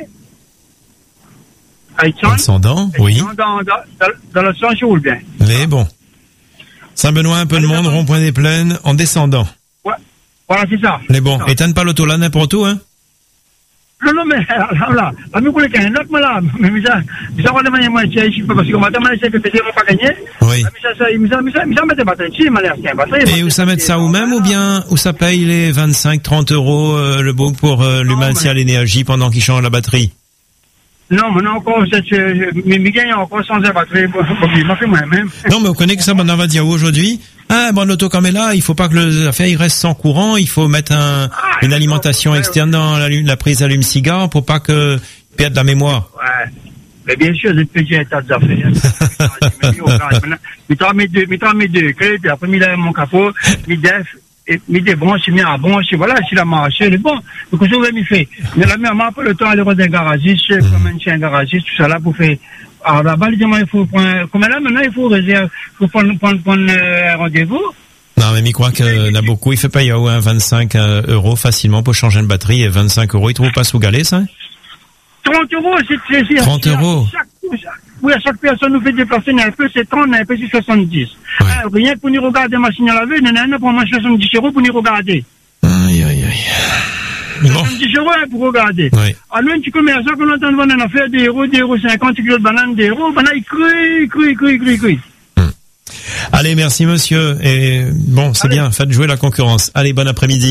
Descendant, oui.
Dans, dans, dans, dans le sens, je roule bien.
Mais bon. Saint-Benoît, un peu de monde, rond-point des plaines, en descendant.
Ouais. Voilà, c'est ça.
Mais bon, éteins pas l'auto là n'importe où, hein?
Non, non, mais, là, là, là, mais vous voulez qu'il y ait un autre, là, mais, mais ça, mais ça va demander moins, je sais pas, parce qu'on va demander, c'est que peut-être, on va pas gagner.
Oui.
Mais ça, ça, mais ça, mais ça, mais ça, met des batteries, il m'a l'air, c'est un batterie.
Et où ça met ça ou même, ou bien, où ça paye les vingt-cinq, trente euros, euh, le beau pour, euh, l'humanité à l'énergie pendant qu'il change la batterie?
Non, mais non, encore, c'est, mais, mais gagne encore sans la batterie, bon, il m'a fait moi-même.
Non, mais vous connaissez que ça, on va dire aujourd'hui? Ah, bon, l'auto comme est là, il faut pas que l'affaire, il reste sans courant, il faut mettre un, ah, une alimentation non, externe dans la, la prise allume-cigare pour pas que perde la mémoire.
Ouais. Mais bien sûr, j'ai petit état d'affaires. Mais t'as mes deux, mais t'as mes deux clés, puis après, mis là, mon capot, mis def, et mis des branches, mis à branche, voilà, s'il a marché, c'est bon. Donc, je vais m'y faire. Mais la mère m'a pas le temps d'aller voir des garagistes, comme un chien garagiste, tout ça là, pour faire. Alors là-bas, il faut prendre, comme là, maintenant, il faut réserver, il faut prendre, prendre, prendre un rendez-vous.
Non, mais il croit qu'il y en a beaucoup, il fait payer un vingt-cinq euros facilement pour changer une batterie, et vingt-cinq euros, il trouve pas sous galet, ça?
trente euros, c'est, c'est,
trente euros.
Chaque, oui, à chaque personne nous fait déplacer, un peu, c'est trente, un peu, c'est soixante-dix. Ouais. Alors, rien que pour nous regarder machine à laver, il y en a un pour moi soixante-dix euros pour nous regarder.
Aïe, aïe, aïe.
Bon. soixante-dix euros pour regarder.
Oui.
Alors, un petit commerçant qu'on entend vendre une affaire des euros, des euros cinquante, kilos de bananes, des euros, ben là, il crie, crie, crie, crie, crie.
Hum. Allez, merci monsieur. Et bon, c'est Allez. Bien, faites jouer la concurrence. Allez, bon après-midi.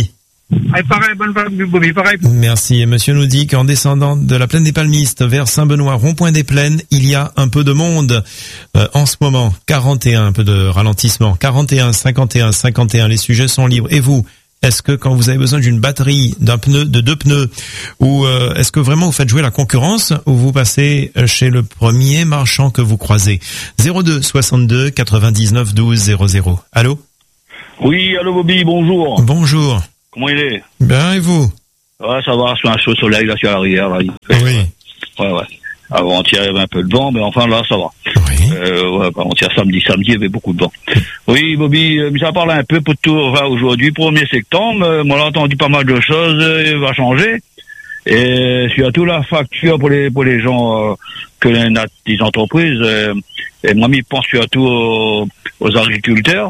Allez, pareil, bonne femme du Bobby, pareil.
Merci. Et monsieur nous dit qu'en descendant de la plaine des Palmistes vers Saint-Benoît, rond-point des Plaines, il y a un peu de monde euh, en ce moment. quarante et un, un peu de ralentissement. quarante et un, cinquante et un, cinquante et un, les sujets sont libres. Et vous, est-ce que quand vous avez besoin d'une batterie, d'un pneu, de deux pneus, ou euh, est-ce que vraiment vous faites jouer la concurrence, ou vous passez chez le premier marchand que vous croisez? zéro deux soixante-deux quatre-vingt-dix-neuf douze zéro zéro. Allô?
Oui, allô Bobby, bonjour.
Bonjour.
Comment il est?
Bien, et vous?
Ouais, ça va, sur un chaud soleil, là, sur l'arrière, là.
Oui.
Ouais, ouais. Avant-hier, il y avait un peu de vent, mais enfin, là, ça va.
Oui.
Euh, ouais, avant-hier, samedi, samedi, il y avait beaucoup de vent. Oui, Bobby, euh, ça parle un peu pour tout, enfin, aujourd'hui, premier septembre, euh, moi, j'ai entendu pas mal de choses, euh, il va changer. Et surtout la facture pour les, pour les gens, euh, que les, les entreprises, euh, et moi, je pense surtout aux, aux agriculteurs.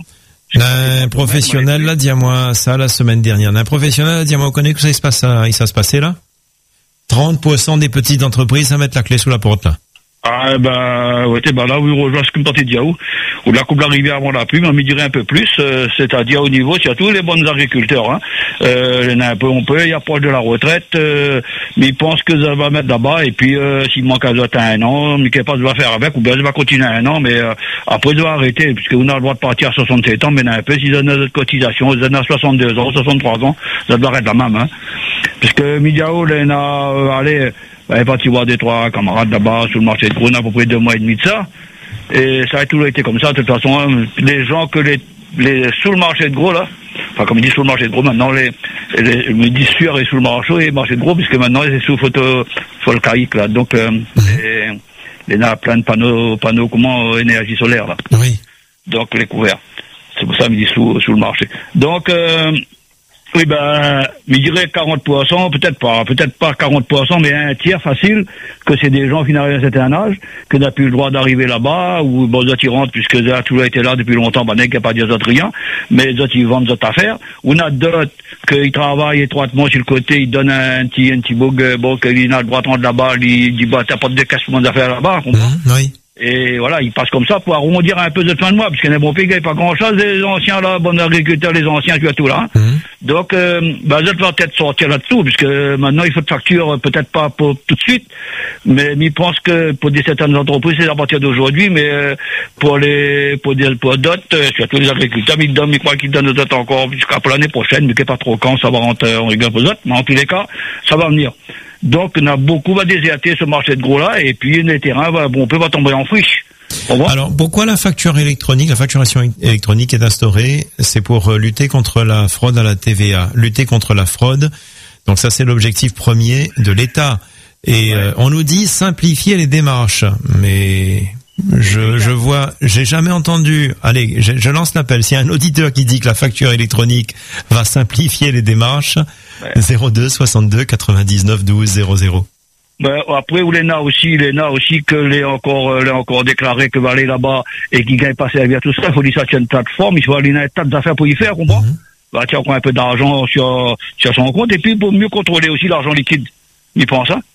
Un professionnel l'a dit à moi ça la semaine dernière. Un professionnel a dit à moi, vous connaissez que ça se passe, ça, ça se passait là? trente pour cent des petites entreprises à mettre la clé sous la porte là.
Ah ben, ouais, ben là, vous rejoignez ce que me tentez de dire où, où la coupe de la rivière avant la pluie, mais on me dirait un peu plus, euh, c'est-à-dire au niveau, surtout les bons agriculteurs, hein. Euh, il y en a un peu, on peut, il y a pas de la retraite, euh, mais ils pensent que ça va mettre là-bas, et puis, euh, s'il manque un autre un an, mais qu'est-ce qu'il va faire avec, ou bien ça va continuer un an, mais, euh, après, ça va arrêter, puisque on a le droit de partir à soixante-sept ans, mais il y en a un peu, s'ils ont notre cotisation, ils ont à soixante-deux ans, soixante-trois ans, ça doit être la même, hein. Puisque Midiao, il y en a, euh, allez, elle est parti voir des trois camarades là-bas sur le marché de gros, on a à peu près deux mois et demi de ça. Et ça a toujours été comme ça. De toute façon, hein, les gens que les, les sous le marché de gros là, enfin comme ils disent sous le marché de gros, maintenant les, les ils disent sur et sous le marché et marché de gros, puisque maintenant c'est sous photovoltaïque là. Donc euh, et, il y a plein de panneaux, panneaux comment euh, énergie solaire là.
Oui.
Donc les couverts. C'est pour ça qu'ils disent sous sous le marché. Donc euh, oui, ben, je dirais quarante pour cent, peut-être pas, peut-être pas quarante pour cent, mais un tiers facile, que c'est des gens qui n'arrivent à un certain âge, que n'a plus le droit d'arriver là-bas, ou bon, les autres ils rentrent, puisque ça a toujours été là depuis longtemps, ben, n'est qu'il n'y a pas des autres rien, mais les autres ils vendent des autres affaires, ou on a d'autres qu'ils travaillent étroitement sur le côté, ils donnent un petit, un petit bug, bon, qu'il a le droit de rentrer là-bas, il dit, bah, t'as pas de décaissement d'affaires là-bas, comprends?
Mmh, oui.
Et voilà, ils passent comme ça pour arrondir un peu de fin de mois, parce qu'il y a un bon pays, il n'y a pas grand-chose, les anciens là, bons agriculteurs, les anciens, tu as tout là. Hein. Mmh. Donc, euh, bah, vous allez peut-être sortir là-dessous, puisque maintenant, il faut de facture, peut-être pas pour tout de suite, mais ils pensent que pour des certaines entreprises, c'est à partir d'aujourd'hui, mais euh, pour les, pour des, pour d'autres, euh, surtout les agriculteurs, ils donnent, ils croient qu'ils donnent aux autres encore jusqu'à pour l'année prochaine, mais qu'il n'y a pas trop quand ça va rentrer en rigueur pour les autres, mais en tous les cas, ça va venir. Donc, on a beaucoup va déserter ce marché de gros-là, et puis les terrains, va, bon, on peut pas tomber en friche.
Alors, pourquoi la facture électronique, la facturation électronique est instaurée? C'est pour lutter contre la fraude à la T V A, lutter contre la fraude. Donc ça, c'est l'objectif premier de l'État. Et ouais. euh, on nous dit simplifier les démarches, mais je, je vois, j'ai jamais entendu. Allez, je, je lance l'appel. S'il y a un auditeur qui dit que la facture électronique va simplifier les démarches, ouais. zéro deux soixante-deux quatre-vingt-dix-neuf douze zéro zéro.
Ben, après, ou l'E N A aussi, l'E N A aussi, que les encore, les encore déclaré que va aller là-bas et qui gagne pas servir tout ça, il faut dire ça tient une plateforme, il faut aller dans un tas d'affaires pour y faire, comprends? Mm-hmm. Bah, tiens, encore un peu d'argent sur, sur son compte, et puis pour mieux contrôler aussi l'argent liquide. Il pense, hein?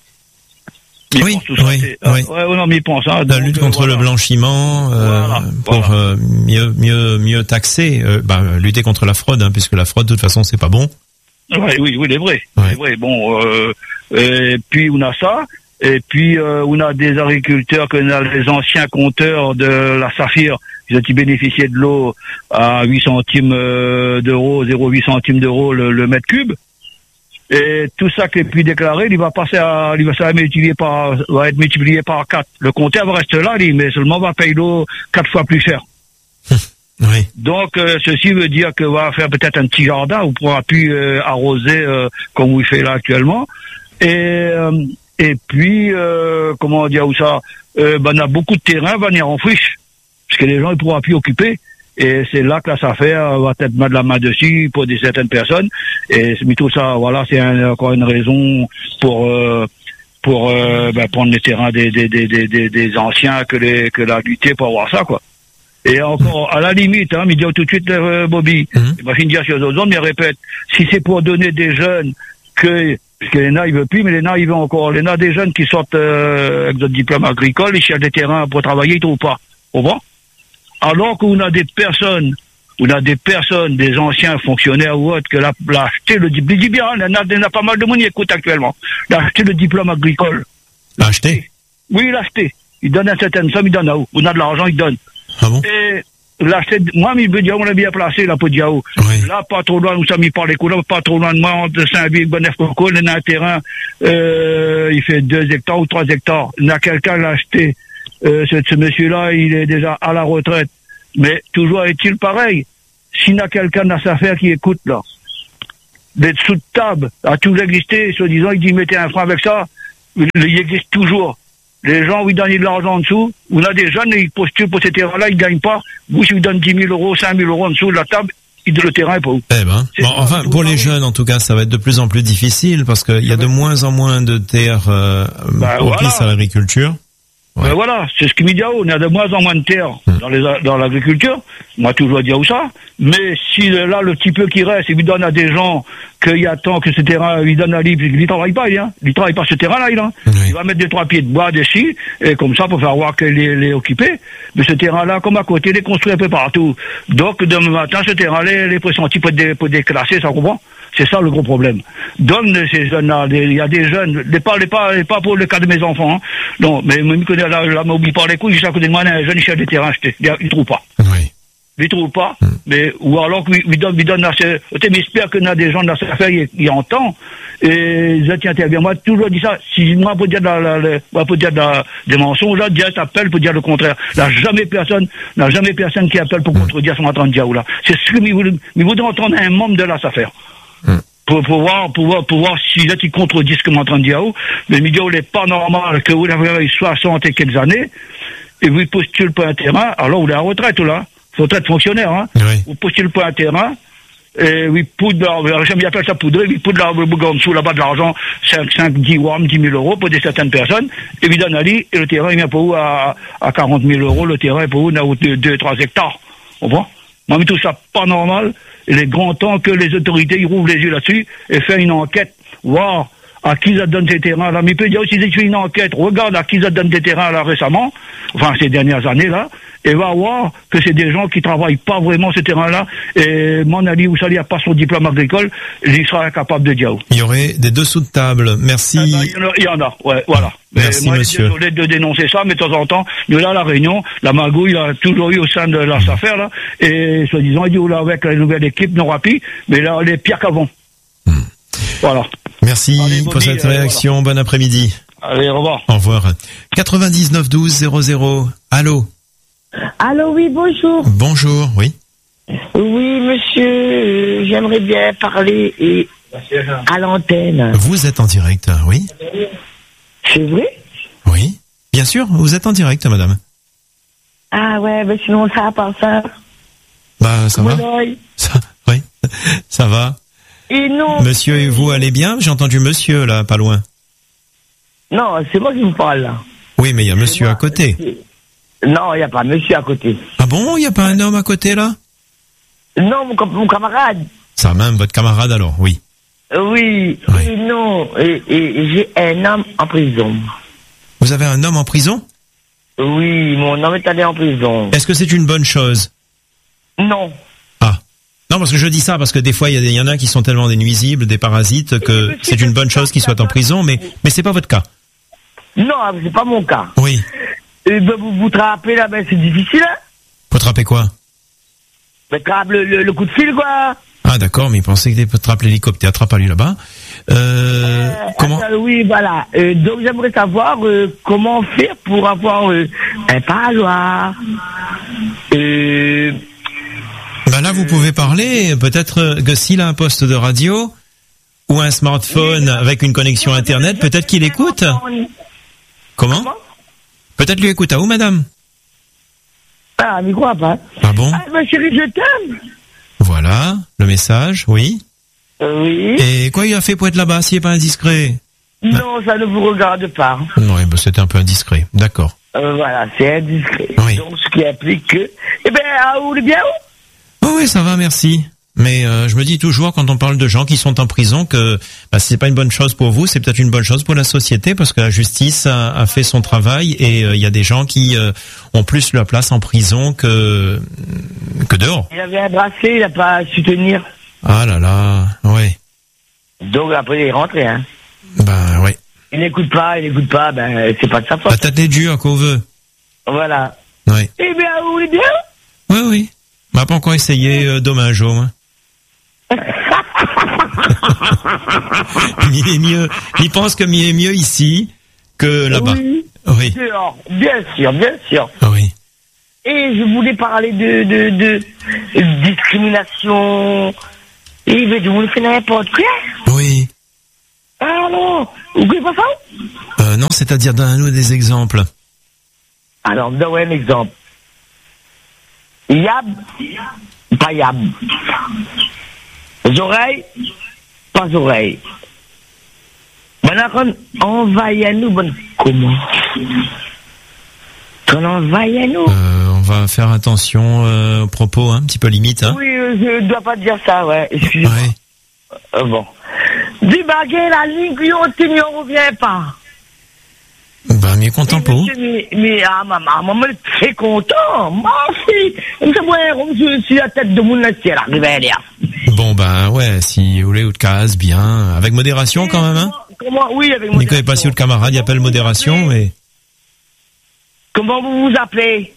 Il
oui,
pense tout ça,
oui,
ah,
oui.
Ouais, ouais, non, mais il pense, hein.
La donc, lutte contre euh, voilà. le blanchiment, euh, voilà, pour voilà. Euh, mieux, mieux, mieux taxer, euh, bah, lutter contre la fraude, hein, puisque la fraude, de toute façon, c'est pas bon.
Ouais, oui, oui, c'est vrai. Ouais. C'est vrai. Bon, euh, et puis on a ça, et puis euh, on a des agriculteurs, que on a les anciens compteurs de la Saphir, qui ont bénéficié de l'eau à huit centimes euh, d'euros, zéro virgule huit centimes d'euros le, le mètre cube. Et tout ça qui est puis déclaré, il va passer à, il va, ça va, multiplier par, va être multiplié par quatre. Le compteur va rester là, mais seulement va payer l'eau quatre fois plus cher.
Oui.
Donc, euh, ceci veut dire que va faire peut-être un petit jardin où on pourra plus euh, arroser euh, comme vous fait là actuellement. Et euh, et puis, euh, comment dire où ça, euh, ben, on a beaucoup de terrain va venir en friche, parce que les gens ne pourront plus occuper. Et c'est là que la S A F R va peut-être mettre la main dessus pour des certaines personnes. Et c'est tout ça, voilà, c'est un, encore une raison pour euh, pour euh, ben, prendre les terrains des des des des, des anciens que les que la lutter pour avoir ça, quoi. Et encore, à la limite, hein, mais dis tout de suite, euh, Bobby, mm-hmm. il va finir sur les autres zones, mais répète, si c'est pour donner des jeunes que, parce que l'E N A, il veut plus, mais l'E N A, il veut encore, l'E N A, des jeunes qui sortent, euh, avec d'autres diplômes agricoles, ils cherchent des terrains pour travailler, ils trouvent pas. Au revoir. Alors qu'on a des personnes on a des personnes, des anciens fonctionnaires ou autres, que l'a, l'a acheté le diplôme. Je dis bien, il y en a, il y en a pas mal de monde qui écoute actuellement. Il a acheté le diplôme agricole.
L'a acheté?
Oui, il l'a acheté. Il donne une certaine somme, il donne à où? On a de l'argent, il donne.
Ah bon?
Et l'acheter, moi, il veut dire, on a bien placé, là, pour Diao.
Oui.
Là, pas trop loin, nous sommes mis par les coups, là, pas trop loin de moi, entre Saint-Ville, Bonnef-Coco, il y a un terrain, euh, il fait deux hectares ou trois hectares. Il y a quelqu'un qui l'a acheté, euh, ce, ce monsieur-là, il est déjà à la retraite. Mais toujours est-il pareil. S'il y a quelqu'un dans sa affaire qui écoute, là, d'être sous de table, a toujours existé, soi-disant, il dit, mettez un frein avec ça, il existe toujours. Les gens, ils donnent de l'argent en dessous. On a des jeunes, ils postulent pour ces terrains-là, ils ne gagnent pas. Vous, si vous donnez dix mille euros, cinq mille euros en dessous de la table, le terrain est pas où.
Eh ben, bon, enfin, pour les jeunes, en tout cas, ça va être de plus en plus difficile parce qu'il y a de moins en moins de terres euh,
bah,
propices
voilà.
à l'agriculture.
Ouais. Ben voilà, c'est ce qu'il me dit. On a de moins en moins de terres hum. dans, les, dans l'agriculture. On m'a toujours dit où ça. Mais si là, le petit peu qui reste, il lui donne à des gens qu'il attend que ce terrain, il donne à lui, il ne travaille pas, il, hein. Il travaille pas ce terrain-là, il, hein. Oui. Il va mettre des trois pieds de bois dessus, et comme ça, pour faire voir qu'il est, est occupé. Mais ce terrain-là, comme à côté, il est construit un peu partout. Donc, demain matin, ce terrain-là, il est pressenti pour, dé, pour déclasser, ça comprend? C'est ça le gros problème. Donne ces jeunes-là, il y a des jeunes, les pas, les pas, les pas pour le cas de mes enfants, hein. Non, mais il me connaît là, là, m'oublie pas les couilles, juste à côté de moi, un jeune, il cherche des terrains achetés. Il ne trouve pas.
Oui.
Il ne trouve pas, mm. mais, ou alors qu'il donne, il donne assez, mais j'espère qu'il y a des gens dans cette affaire, il, il entend, et je tiens, bien, moi, toujours dit ça, si moi, pour dire, la, la, la, pour dire la, des mensonges, là, direct appelle pour dire le contraire. Là, jamais personne, là, jamais personne qui appelle pour mm. contredire son entendre diao, là. C'est ce que, il voudrait entendre un membre de la cette affaire. Mm. Pour pouvoir, pouvoir, pouvoir, si là, tu contredis ce que m'entend diao, mais il me dit, il n'est pas normal que vous avez soixante et quelques années, et vous postulez pour un terrain, alors vous êtes à la retraite, là. Retraite fonctionnaire, hein. Oui. Vous postulez pour un terrain, et oui, poudre, j'aime bien appeler ça poudre, oui, poudre en dessous, là-bas de l'argent, cinq, cinq, dix, dix mille euros pour des certaines personnes, et vous donnez à lui, et le terrain, il vient pour vous à, à quarante mille euros, le terrain est pour vous, dans deux, trois hectares. On voit? Moi, mais tout ça, pas normal. Il est grand temps que les autorités, ils rouvrent les yeux là-dessus, et fassent une enquête, voir à qui ça donne ces terrains là. Mais il peut dire aussi, si tu fais une enquête, regarde à qui ça donne des terrains là récemment, enfin ces dernières années là, et va voir que c'est des gens qui travaillent pas vraiment ces terrains-là, et mon ami Oussali a pas son diplôme agricole, il sera incapable de dire.
Il y aurait des dessous de table. Merci.
Eh ben, il, y en a, il y en a, ouais, voilà.
Merci,
moi,
monsieur.
Je suis désolé de dénoncer ça, mais de temps en temps, nous là, à la Réunion, la magouille, il a toujours eu au sein de la mmh. affaire, là, et soi-disant, il dit, là, avec la nouvelle équipe, non rapide, mais là, elle est pire qu'avant. Mmh. Voilà.
Merci Allez, pour cette réaction. Voilà. Bon après-midi.
Allez, au revoir.
Au revoir. quatre-vingt-dix-neuf douze zéro zéro. Allô?
Allô, oui, bonjour.
Bonjour, oui.
Oui, monsieur, euh, j'aimerais bien parler et, à l'antenne.
Vous êtes en direct, oui.
C'est vrai?
Oui, bien sûr, vous êtes en direct, madame.
Ah ouais, mais sinon ça va pas ça.
Bah, ça va. Ça, oui, ça va.
Et non.
Monsieur et vous allez bien? J'ai entendu monsieur, là, pas loin.
Non, c'est moi qui vous parle, là.
Oui, mais il y a
c'est
monsieur
moi.
à côté.
Non, il n'y a pas monsieur à côté.
Ah bon, il n'y a pas un homme à côté, là?
Non, mon, mon camarade.
Ça même, votre camarade, alors, oui.
Oui, oui. Et non, et, et j'ai un homme en prison.
Vous avez un homme en prison?
Oui, mon homme est allé en prison.
Est-ce que c'est une bonne chose?
Non.
Ah. Non, parce que je dis ça, parce que des fois, il y, y en a qui sont tellement des nuisibles, des parasites, que c'est une bonne chose qu'ils soient en prison, mais, mais c'est pas votre cas.
Non, c'est pas mon cas.
Oui.
Et ben, vous vous trappez là, ben, c'est difficile, hein?
Faut trapper quoi?
Ben, trappe le, le, le coup de fil, quoi.
Ah, d'accord, mais il pensait qu'il trappe l'hélicoptère, trappe lui là-bas. Euh, euh, comment?
Attends, oui, voilà. Euh, donc, j'aimerais savoir, euh, comment faire pour avoir, euh, un parloir. Euh,
Ben là, vous pouvez parler. Peut-être que s'il a un poste de radio ou un smartphone oui, avec une connexion Internet, peut-être qu'il écoute. Comment, Comment Peut-être lui écoute à où, madame?
Ah, mais quoi pas?
Ah bon?
Ah, ma chérie, je t'aime.
Voilà, le message, oui.
Euh, oui.
Et quoi il a fait pour être là-bas, s'il n'est pas indiscret?
Non, ça ne vous regarde pas.
Non, ben c'était un peu indiscret, d'accord.
Euh, voilà, c'est indiscret.
Oui.
Donc, ce qui implique que... Eh ben, ah, où le bien où?
Oh oui, ça va, merci. Mais euh, je me dis toujours, quand on parle de gens qui sont en prison, que bah, si c'est pas une bonne chose pour vous, c'est peut-être une bonne chose pour la société, parce que la justice a, a fait son travail et il euh, y a des gens qui euh, ont plus leur place en prison que que dehors.
Il avait un bracelet, il n'a pas su tenir.
Ah là là, ouais.
Donc après il est rentré, hein.
Ben ouais.
Il n'écoute pas, il n'écoute pas, ben c'est pas de sa faute.
La tête est dure qu'on veut.
Voilà.
Oui.
Eh bien, vous voulez bien?
Oui, oui. On n'a pas encore essayé euh, dommage, au moins. Il est mieux. Il pense que il est mieux ici que là-bas.
Oui.
Oui.
Dehors, bien sûr, bien sûr.
Oui.
Et je voulais parler de, de, de, de discrimination. Et mais vous faites n'importe quoi.
Oui.
Ah non, vous connaissez pas ça?
Euh, non, c'est-à-dire donne-nous des exemples.
Alors, donne un exemple. Yab, pas yab. Les oreilles, pas oreilles. Maintenant, quand on va y à nous, bon, comment? Quand on va y à nous.
Euh, on va faire attention euh, aux propos, hein, un petit peu limite. Hein.
Oui, euh, je dois pas dire ça, ouais. Excusez-moi.
Ouais.
Euh, bon. Du baguette, la ligne, puis on tenu, on revient pas.
Ben, mais content pour vous.
Mais, mais, ah, maman, maman est très content. Merci. Je suis la tête de mon assiette, là, là.
Bon, ben, ouais, si vous voulez, ou de case, bien. Avec modération, quand même, hein.
Comment, oui, avec modération.
Nico est pas si le camarade, il appelle modération, mais.
Comment vous vous appelez?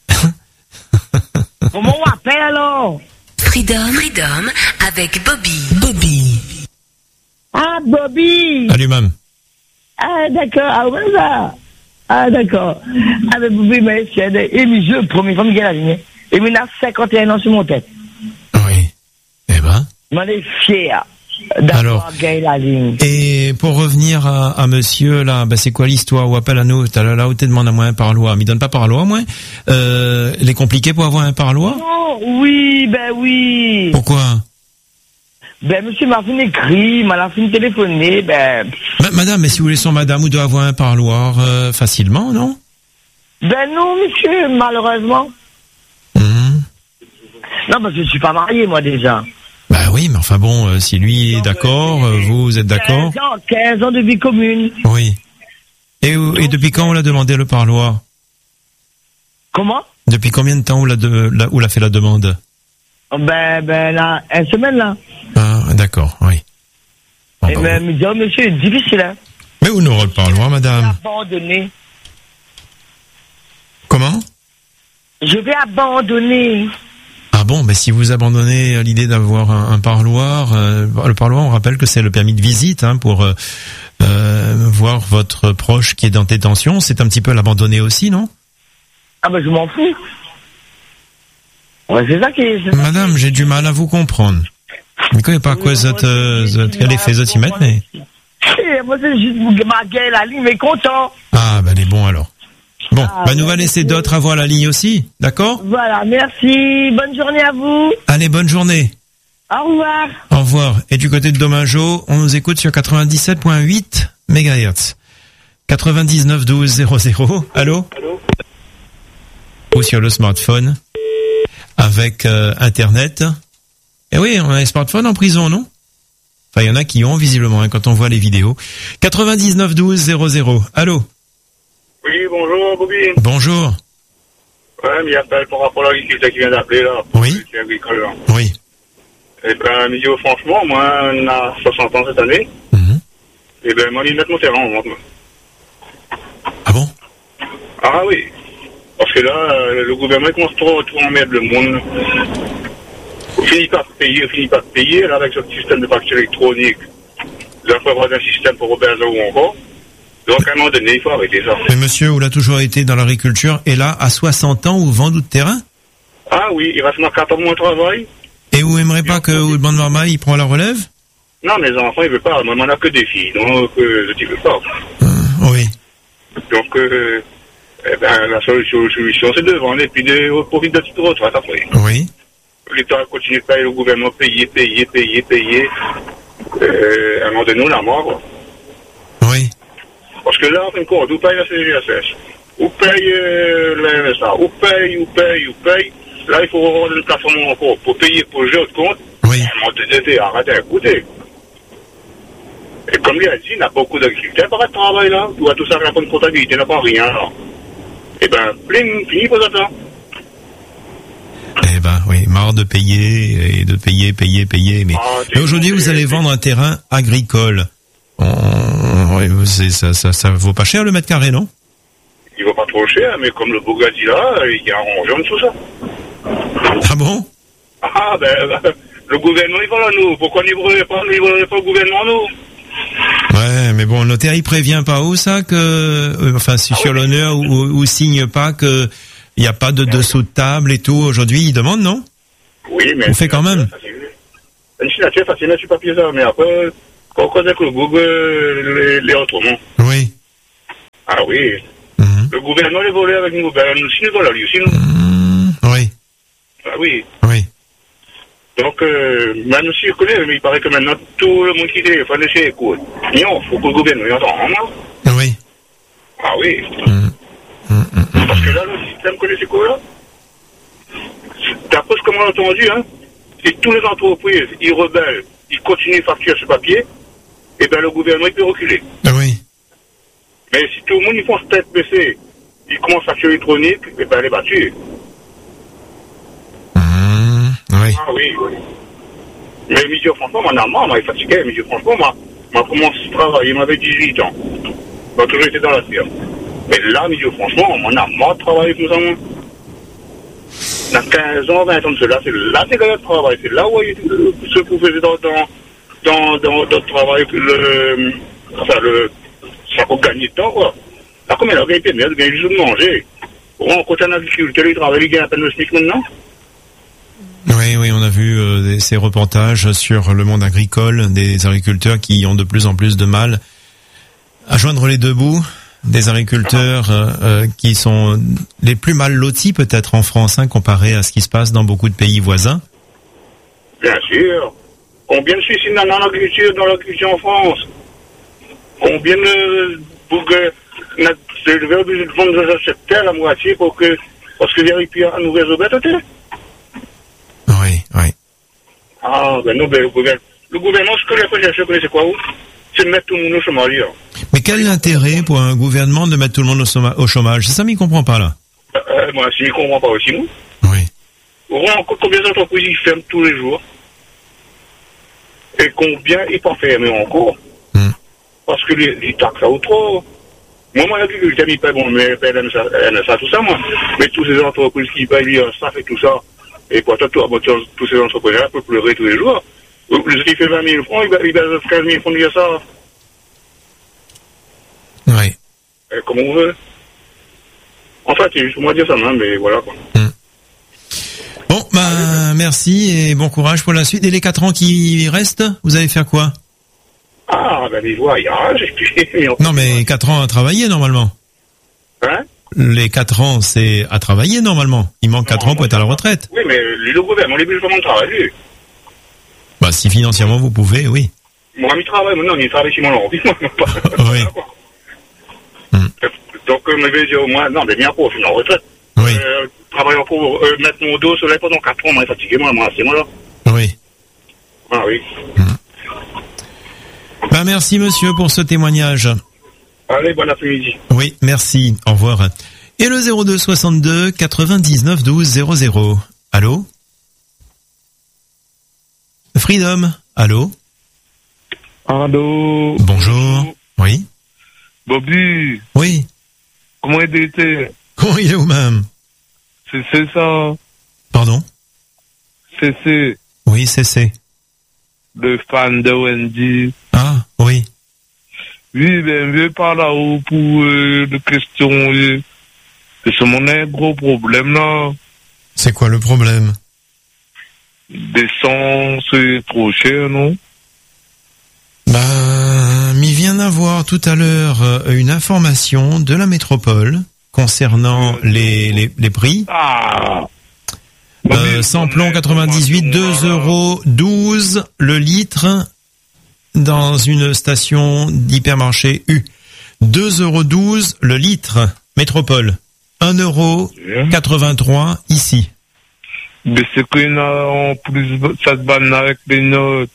Comment on appelle, alors?
Freedom, Freedom, avec Bobby. Bobby.
Ah, Bobby.
À lui-même.
Ah, d'accord. Ah, ouais, ça. Ah, d'accord. Ah, mais Bobby, mais c'est et mais je, premier fois, Miguel a ligne. Et il a cinquante et un ans sur mon tête.
Oui. Eh ben.
M'en est fier d'avoir gagné la ligne.
Et pour revenir à, à monsieur, là, ben, c'est quoi l'histoire? Ou appelle à nous, t'as là, là, où t'es demandé à moi un parloir. Mais il donne pas parloir, moi. Euh, il est compliqué pour avoir un parloir?
Non, oui, ben oui.
Pourquoi?
Ben, monsieur m'a fait écrit, m'a fait téléphoner, ben...
Ma, madame, mais si vous voulez son madame, vous devez avoir un parloir euh, facilement, non?
Ben non, monsieur, malheureusement.
Mmh.
Non, parce que je suis pas marié, moi, déjà.
Bah oui, mais enfin bon, euh, si lui est d'accord, euh, vous, vous êtes d'accord?
quinze ans, quinze ans de vie commune.
Oui. Et, et depuis quand on l'a demandé le parloir?
Comment?
Depuis combien de temps on l'a de, la, on l'a fait la demande?
Ben, ben, là, une semaine, là.
Ah, d'accord, oui.
Bon, et bah, ben, me dit, oh, monsieur, c'est difficile, hein.
Mais où n'aura le parloir, madame?
Je vais abandonner.
Comment?
Je vais abandonner.
Ah bon, mais si vous abandonnez l'idée d'avoir un, un parloir, euh, le parloir, on rappelle que c'est le permis de visite, hein, pour euh, euh, voir votre proche qui est dans détention. C'est un petit peu l'abandonner aussi, non?
Ah ben, je m'en fous. Ouais, c'est ça qui est...
Madame, j'ai du mal à vous comprendre. Je ne connais pas quoi zot, euh, zot, quel effet zot y mettre, mais...
Moi, c'est juste ma gueule, la ligne, mais content.
Ah, ben, elle est bon, alors. Bon,
ah,
bah, nous va laisser d'autres avoir la ligne aussi, d'accord?
Voilà, merci. Bonne journée à vous.
Allez, bonne journée.
Au revoir.
Au revoir. Et du côté de Domageau, on nous écoute sur quatre-vingt-dix-sept virgule huit mégahertz. quatre-vingt-dix-neuf douze zéro zéro. Allô? Allô? Ou sur le smartphone. Avec euh, Internet. Et oui, on a un smartphone en prison, non? Enfin, il y en a qui ont, visiblement, hein, quand on voit les vidéos. quatre-vingt-dix-neuf douze zéro zéro. Allô?
Oui, bonjour, Bobby.
Bonjour.
Ouais, mais il appelle par rapport à l'agriculteur qui vient d'appeler, là.
Oui.
Agricole, là.
Oui.
Et ben, il me dit, oh, franchement, moi, on a soixante ans cette année.
Mm-hmm.
Et ben, moi, il met mon terrain en vente.
Ah bon?
Ah oui. Parce que là, euh, le gouvernement commence trop, trop emmerder le monde. On finit par payer, on finit par payer, là, avec ce système de facture électronique. Là, il faut avoir un système pour Robert ou encore. Donc, à un moment donné, il faut arrêter ça.
Mais monsieur, où il a toujours été dans l'agriculture, et là, à soixante ans, vous vendez de terrain?
Ah oui, il reste quatre mois de travail.
Et vous n'aimerez pas que le bon maman, il prend la relève?
Non, mes enfants, ils veulent pas. Moi, on n'a que des filles, donc euh, je ne veux pas.
Euh, oui.
Donc, euh, eh ben, la solution, solution c'est de vendre et puis de profiter de petite retraite après.
Oui.
L'État continue de payer, le gouvernement payer, payer, payer, payer. Euh, à un moment donné, on a mort, quoi.
Oui.
Parce que là, en fin de compte, vous payez la C G S S, vous payez euh, le M S A, vous payez, vous payez, vous payez. Là, il faut avoir une plateforme encore pour payer pour le jeu de compte.
Oui.
Arrêtez d'écouter. Et comme il a dit, il y a beaucoup d'agriculteurs par le travail là. Tu vois tout ça, il n'y a pas de comptabilité, il n'y a pas rien là. Eh ben, plein, fini pour ça.
Eh ben, oui, marre de payer et de payer, payer, payer. Mais,
ah,
mais aujourd'hui, vous allez vendre un terrain agricole. On, c'est, ça, ça, ça vaut pas cher le mètre carré, non?
Il vaut pas trop cher, mais comme le Bugatti là, il y a un jaune tout ça.
Ah bon?
Ah ben, le gouvernement il va là nous. Pourquoi il ne livrerait pas, livrerait pas le gouvernement nous?
Ouais, mais bon, le notaire il prévient pas où ça que, euh, enfin, si ah, sur oui. l'honneur ou, ou signe pas que il y a pas de dessous de table et tout. Aujourd'hui, il demande, non?
Oui, mais
on fait quand même.
Une signature facile sur papier ça, mais après, quand on connaît que le Google les, les autrement.
Oui.
Ah oui. Mm-hmm. Le gouvernement les volé avec nous, ben nous signons dans la rue, sinon.
Mm, oui.
Ah oui.
Oui.
Donc, euh, même si je connais, mais il paraît que maintenant, tout le monde qui téléphone chez écoute. Non, il faut que le gouvernement entende.
Oui.
Ah oui.
Mm. Mm, mm, mm,
Parce que là, le système connaît c'est quoi, là? D'après ce que moi j'ai entendu, hein, si tous les entreprises, ils rebellent, ils continuent de facturer ce papier, eh bien, le gouvernement, il peut reculer.
Ah oui.
Mais si tout le monde, ils font tête baissée, ils commencent à facturer électronique, eh bien, elle est battue.
Oui.
Ah oui, oui. Mais monsieur, franchement, mon amant m'a fatigué. Monsieur, franchement, m'a, m'a commencé à travailler, il m'avait dix-huit ans. J'ai toujours été dans la firme. Mais là, monsieur, franchement, mon amant travaille comme ça, moi. Dans quinze ans, vingt ans de cela, c'est là c'est le travail. C'est là où il se faisait dans, dans, dans, dans, dans le travail, le, enfin, le, ça pour gagner de temps, quoi. Là, comme il a gagné de merde, il gagne juste de manger. Bon, quand un agriculteur, il travaille, il gagne à peine le SMIC maintenant.
Oui, oui, on a vu euh, ces reportages sur le monde agricole, des agriculteurs qui ont de plus en plus de mal à joindre les deux bouts, des agriculteurs euh, euh, qui sont les plus mal lotis peut-être en France, hein, comparé à ce qui se passe dans beaucoup de pays voisins.
Bien sûr. Combien de suicides dans l'agriculture, dans l'agriculture en France? Combien de bougues élevés obligés de vendre cette terre à la moitié pour que, parce que les ripières nous résolvent la terre?
Oui, oui.
Ah, ben non, ben le gouvernement, le gouvernement, ce que les fois cherché, c'est quoi, c'est de mettre tout le monde au chômage.
Mais quel est l'intérêt pour un gouvernement de mettre tout le monde au chômage? C'est ça, mais il ne comprend pas, là.
Euh, moi, si il ne comprend pas aussi, nous.
Oui.
Combien d'entreprises ils ferment tous les jours? Et combien ils peuvent fermer encore?
Mm.
Parce que les, les taxes, ça ou trop. Moi, moi, l'agriculteur, il paye, bon, mais paye N S A, tout ça, moi. Mais tous ces entreprises qui payent, ça fait tout ça. Et pourtant, tous ces entrepreneurs peuvent pleurer tous les jours. Celui qui fait vingt mille francs, il baisse quinze mille francs de ça.
Oui.
Et comme on veut. En fait, c'est juste pour moi dire ça, hein, mais voilà, quoi.
Mm. Bon, bah, merci et bon courage pour la suite. Et les quatre ans qui restent, vous allez faire quoi?
Ah, ben, les voyages, et puis...
Non, mais quatre ans à travailler, normalement.
Hein?
Les quatre ans, c'est à travailler, normalement. Il manque quatre ans pour être à la retraite.
Oui, mais le gouvernement, les oblige vraiment de travailler.
Bah, si financièrement vous pouvez, oui.
Mon ami travaille, maintenant, il travaille chez mon envie.
Oui.
Mm. Donc, je vais dire au moins, non, mais bien pour, je suis en retraite.
Oui.
Euh, travaillant pour euh, mettre mon dos au soleil pendant quatre ans, moi, fatigué, moi, moi, c'est moi, là.
Oui.
Ah oui.
Mm. Bah, merci, monsieur, pour ce témoignage.
Allez, bon après-midi.
Oui, merci. Au revoir. Et le zéro deux soixante-deux quatre-vingt-dix-neuf douze zéro zéro. Allô? Freedom. Allô?
Allô?
Bonjour. Oui?
Bobby.
Oui.
Comment il était?
Comment il est vous-même?
C'est, c'est ça.
Pardon?
C'est, c'est.
Oui, c'est, c'est.
Le fan de Wendy.
Ah, oui.
Oui, ben, je vais par là-haut pour euh, la question. Euh, c'est mon un gros problème, là.
C'est quoi le problème?
L'essence, c'est trop cher, non?
Ben, il vient d'avoir tout à l'heure euh, une information de la métropole concernant les, les, les prix.
Ah!
Euh, samplon quatre-vingt-dix-huit, deux euros douze le litre dans une station d'hypermarché U. deux euros douze le litre, métropole. un euro quatre-vingt-trois ici.
Mais c'est qu'il y a en plus cette banane avec les notes.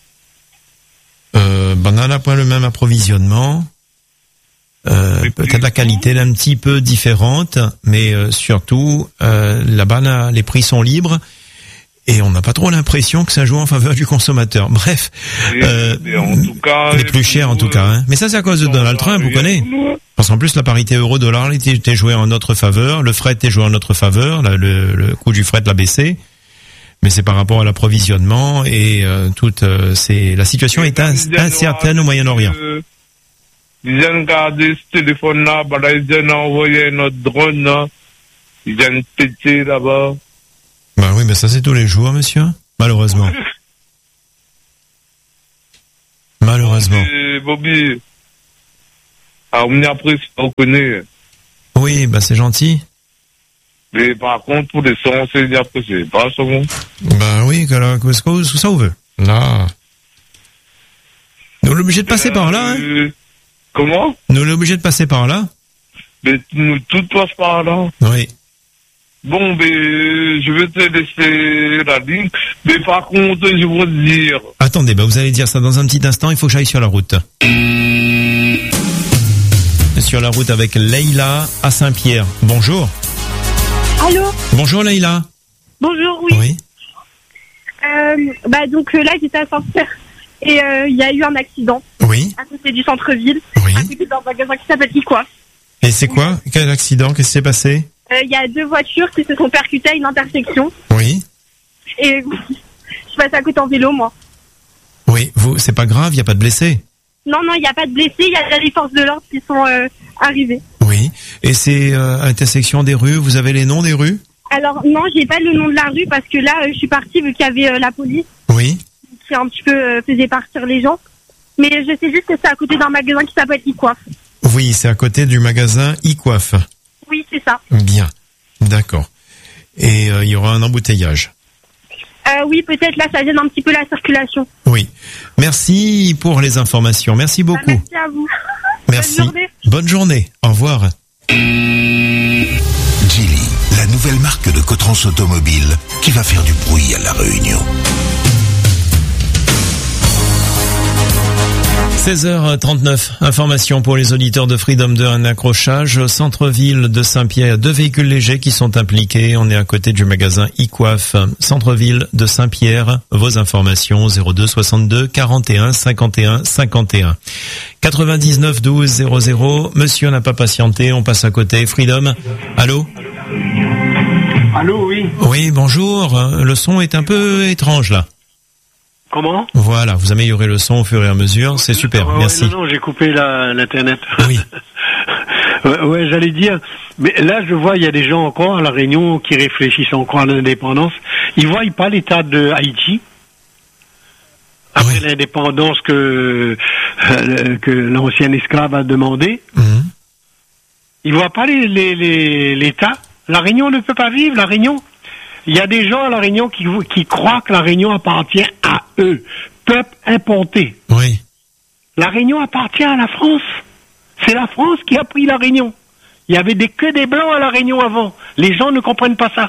Euh, banane pas le même approvisionnement. Euh, peut-être la qualité est un petit peu différente, mais euh, surtout euh, la banane, les prix sont libres et on n'a pas trop l'impression que ça joue en faveur du consommateur. Bref, euh,
et en tout cas,
les plus chers en tout cas. Hein. Mais ça c'est à cause de Donald Trump, vous connaissez. Parce qu'en plus la parité euro-dollar était, était jouée en notre faveur, le fret était joué en notre faveur, la, le, le coût du fret l'a baissé. Mais c'est par rapport à l'approvisionnement et euh, toute euh, c'est la situation est incertaine au Moyen-Orient.
Ils viennent garder ce téléphone-là, bah là, ils viennent envoyer notre drone, là. Ils viennent péter là-bas.
Bah oui, mais ça c'est tous les jours, monsieur. Malheureusement. Malheureusement.
Et Bobby. Ah, on est après, on connaît.
Oui, bah c'est gentil.
Mais par contre, pour les sons, c'est après, c'est pas ça bon.
Bah oui, qu'est-ce que ça vous veut? Là. Nous sommes obligés de passer euh, par là, hein.
Euh, Comment?
Nous sommes obligés de passer par là.
Mais nous, tout passe par là.
Oui.
Bon, mais je vais te laisser la ligne. Mais par contre, je veux dire...
Attendez, bah vous allez dire ça dans un petit instant. Il faut que j'aille sur la route. Sur la route avec Leïla à Saint-Pierre. Bonjour.
Allô?
Bonjour Leïla.
Bonjour, oui.
Oui.
Euh, bah donc là, j'étais à Saint-Pierre. Et il euh, y a eu un accident.
Oui.
À côté du centre-ville.
Oui.
À côté d'un magasin qui s'appelle Icoiffe.
Et c'est quoi? Quel accident? Qu'est-ce qui s'est passé?
Il euh, y a deux voitures qui se sont percutées à une intersection.
Oui.
Et je suis passée à côté en vélo, moi.
Oui, vous, c'est pas grave, il n'y a pas de blessés?
Non, non, il n'y a pas de blessés, il y a les forces de l'ordre qui sont euh, arrivées.
Oui. Et c'est euh, intersection des rues, vous avez les noms des rues?
Alors non, j'ai pas le nom de la rue parce que là, euh, je suis partie vu qu'il y avait euh, la police.
Oui.
Qui un petit peu euh, faisait partir les gens. Mais je sais juste que c'est à côté d'un magasin qui s'appelle Icoiffe.
Oui, c'est à côté du magasin Icoiffe.
Oui, c'est ça.
Bien, d'accord. Et il euh, y aura un embouteillage.
Euh, oui, peut-être là, ça gêne un petit peu la circulation.
Oui. Merci pour les informations. Merci beaucoup.
Bah, merci à vous.
Merci.
Bonne journée.
Bonne journée. Au revoir.
Geely, la nouvelle marque de Cotrans Automobile qui va faire du bruit à La Réunion.
seize heures trente-neuf, information pour les auditeurs de Freedom deux, un accrochage, centre-ville de Saint-Pierre, deux véhicules légers qui sont impliqués, on est à côté du magasin Icoiffe, centre-ville de Saint-Pierre, vos informations zéro deux soixante-deux quarante et un cinquante et un cinquante et un. quatre-vingt-dix-neuf douze zéro zéro, monsieur n'a pas patienté, on passe à côté, Freedom, allô?
Allô, oui.
Oui, bonjour, le son est un peu étrange là.
Comment?
Voilà, vous améliorez le son au fur et à mesure, c'est super,
ouais,
merci.
Non, non, j'ai coupé la, l'internet.
Oui.
ouais, ouais, j'allais dire, mais là je vois, il y a des gens encore à La Réunion qui réfléchissent encore à l'indépendance. Ils voient pas l'état de Haïti. Après oui. L'indépendance que, euh, que l'ancien esclave a demandé. Mmh. Ils voient pas les, les, les, l'état. La Réunion ne peut pas vivre, La Réunion. Il y a des gens à La Réunion qui, qui croient que La Réunion appartient à eux. Peuple importé.
Oui.
La Réunion appartient à la France. C'est la France qui a pris La Réunion. Il y avait des, que des Blancs à La Réunion avant. Les gens ne comprennent pas ça.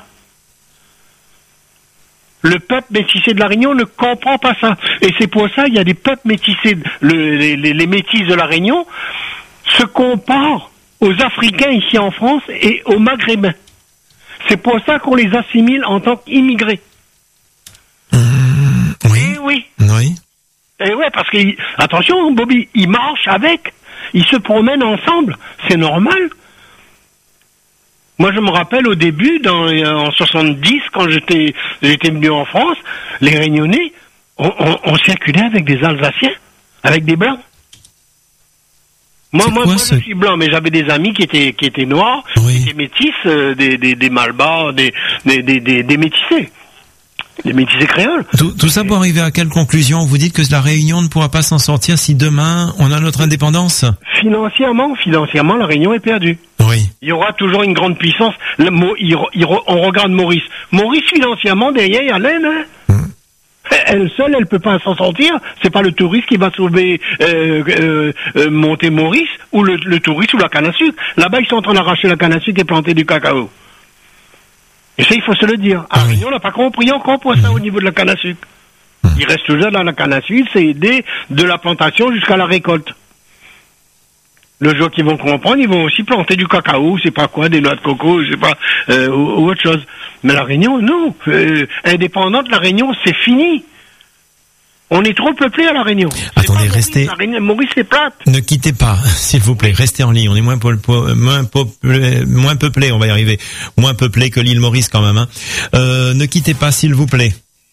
Le peuple métissé de La Réunion ne comprend pas ça. Et c'est pour ça qu'il y a des peuples métissés. Le, les, les, les métis de La Réunion se comparent aux Africains ici en France et aux Maghrébins. C'est pour ça qu'on les assimile en tant qu'immigrés.
Mmh, oui.
Et oui.
Oui.
Et ouais, parce que, attention, Bobby, ils marchent avec, ils se promènent ensemble, c'est normal. Moi, je me rappelle au début, dans, en soixante-dix, quand j'étais, j'étais venu en France, les Réunionnais, on, on, on circulait avec des Alsaciens, avec des Blancs. Moi, moi, moi je suis blanc, mais j'avais des amis qui étaient qui étaient noirs, oui. qui étaient métis, euh, des des des Malbas, des des des des, des métissés, des métissés créoles.
Tout, tout ça pour arriver à quelle conclusion? Vous dites que la Réunion ne pourra pas s'en sortir si demain on a notre indépendance?
Financièrement, financièrement, la Réunion est perdue.
Oui.
Il y aura toujours une grande puissance. Le, il, il, on regarde Maurice. Maurice financièrement derrière, il y a l'Inde. Hein. Hum. Elle seule, elle peut pas s'en sortir. C'est pas le touriste qui va sauver euh, euh, euh, monter Maurice ou le, le touriste ou la canne à sucre. Là-bas, ils sont en train d'arracher la canne à sucre et planter du cacao.
Et ça, il faut se le dire. À La Réunion, on n'a pas compris encore pour ça au niveau de la canne à sucre. Il reste toujours dans la canne à sucre, c'est aider de la plantation jusqu'à la récolte. Le jour qu'ils vont comprendre, ils vont aussi planter du cacao, c'est pas quoi, des noix de coco, je sais pas, euh, ou, ou autre chose. Mais la Réunion, non. Euh, indépendante, la Réunion, c'est fini. On est trop peuplé à la Réunion.
Attendez, restez.
La Réunion, Maurice est plate.
Ne quittez pas, s'il vous plaît. Restez en ligne. On est moins, po- po- moins, peuplé, moins peuplé, on va y arriver. Moins peuplé que l'île Maurice quand même. Hein. Euh, ne quittez pas, s'il vous plaît.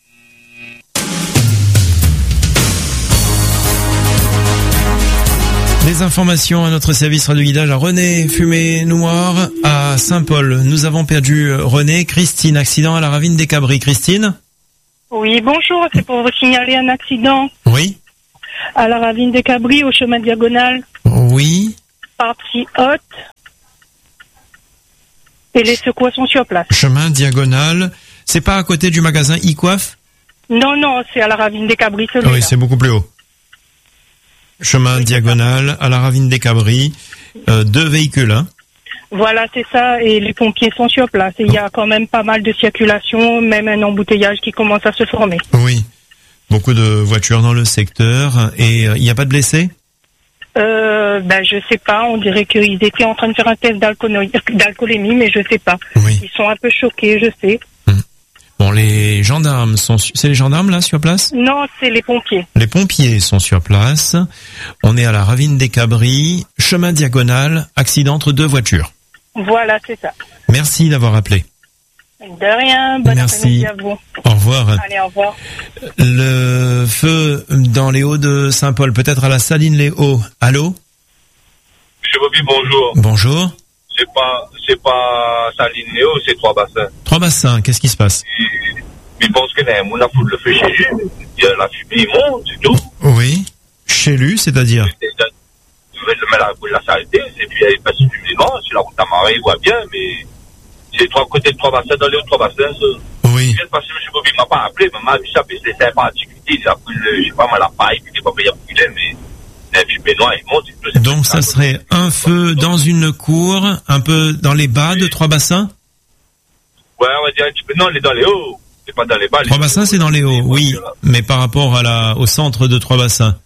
Les informations à notre service radio guidage à René, fumée noire à Saint-Paul. Nous avons perdu René. Christine, accident à la ravine des Cabris. Christine?
Oui, bonjour, c'est pour vous signaler un accident.
Oui.
À la ravine des Cabris, au chemin diagonal.
Oui.
Partie haute. Et les secours sont sur place.
Chemin diagonal. C'est pas à côté du magasin e-coiffe?
Non, non, c'est à la ravine des Cabris, celui-là.
Oui, c'est beaucoup plus haut. Chemin oui, diagonal à la ravine des Cabris. Euh, deux véhicules, hein?
Voilà, c'est ça, et les pompiers sont sur place. Et il y a quand même pas mal de circulation, même un embouteillage qui commence à se former.
Oui, beaucoup de voitures dans le secteur. Et il euh, n'y a pas de blessés?
euh, Ben, je sais pas, on dirait qu'ils étaient en train de faire un test d'alcoolémie, mais je sais pas.
Oui.
Ils sont un peu choqués, je sais.
Hum. Bon, les gendarmes sont... Su- c'est les gendarmes, là, sur place?
Non, c'est les pompiers.
Les pompiers sont sur place. On est à la ravine des Cabris, chemin diagonal, accident entre deux voitures.
Voilà, c'est ça.
Merci d'avoir appelé.
De rien, bonne
Merci.
après-midi à vous.
Au revoir.
Allez, au revoir.
Le feu dans les Hauts de Saint-Paul, peut-être à la Saline-les-Hauts. Allô?
Monsieur Bobby, bonjour.
Bonjour.
C'est pas, c'est pas Saline-les-Hauts, c'est Trois-Bassins.
Trois-Bassins, qu'est-ce qui se passe?
Je pense que là, on a foutu le feu chez lui. Il y a la fumée monte, c'est tout.
Oui. Chez lui, c'est-à-dire?
Mais la, la saleté, c'est puis elle passe du vivant, c'est la route à marée, il voit bien, mais c'est trois côtés de Trois-Bassins, dans les Hauts de Trois-Bassins.
Oui.
Je viens de passer, M. Bobby m'a pas appelé, mais m'a vu ça, mais c'est sympathique. Il a pris le, je sais pas, mal la paille, puis il n'est pas payé pour qu'il mais la fumée noire, il monte. C'est tout,
donc ça serait un feu dans une cour, un peu dans les bas de Trois-Bassins?
Ouais, on va dire un petit peu, non, il est dans les Hauts. C'est pas dans les bas.
Trois-Bassins, c'est dans les Hauts, oui. Mais par rapport à la, au centre de Trois-Bassins.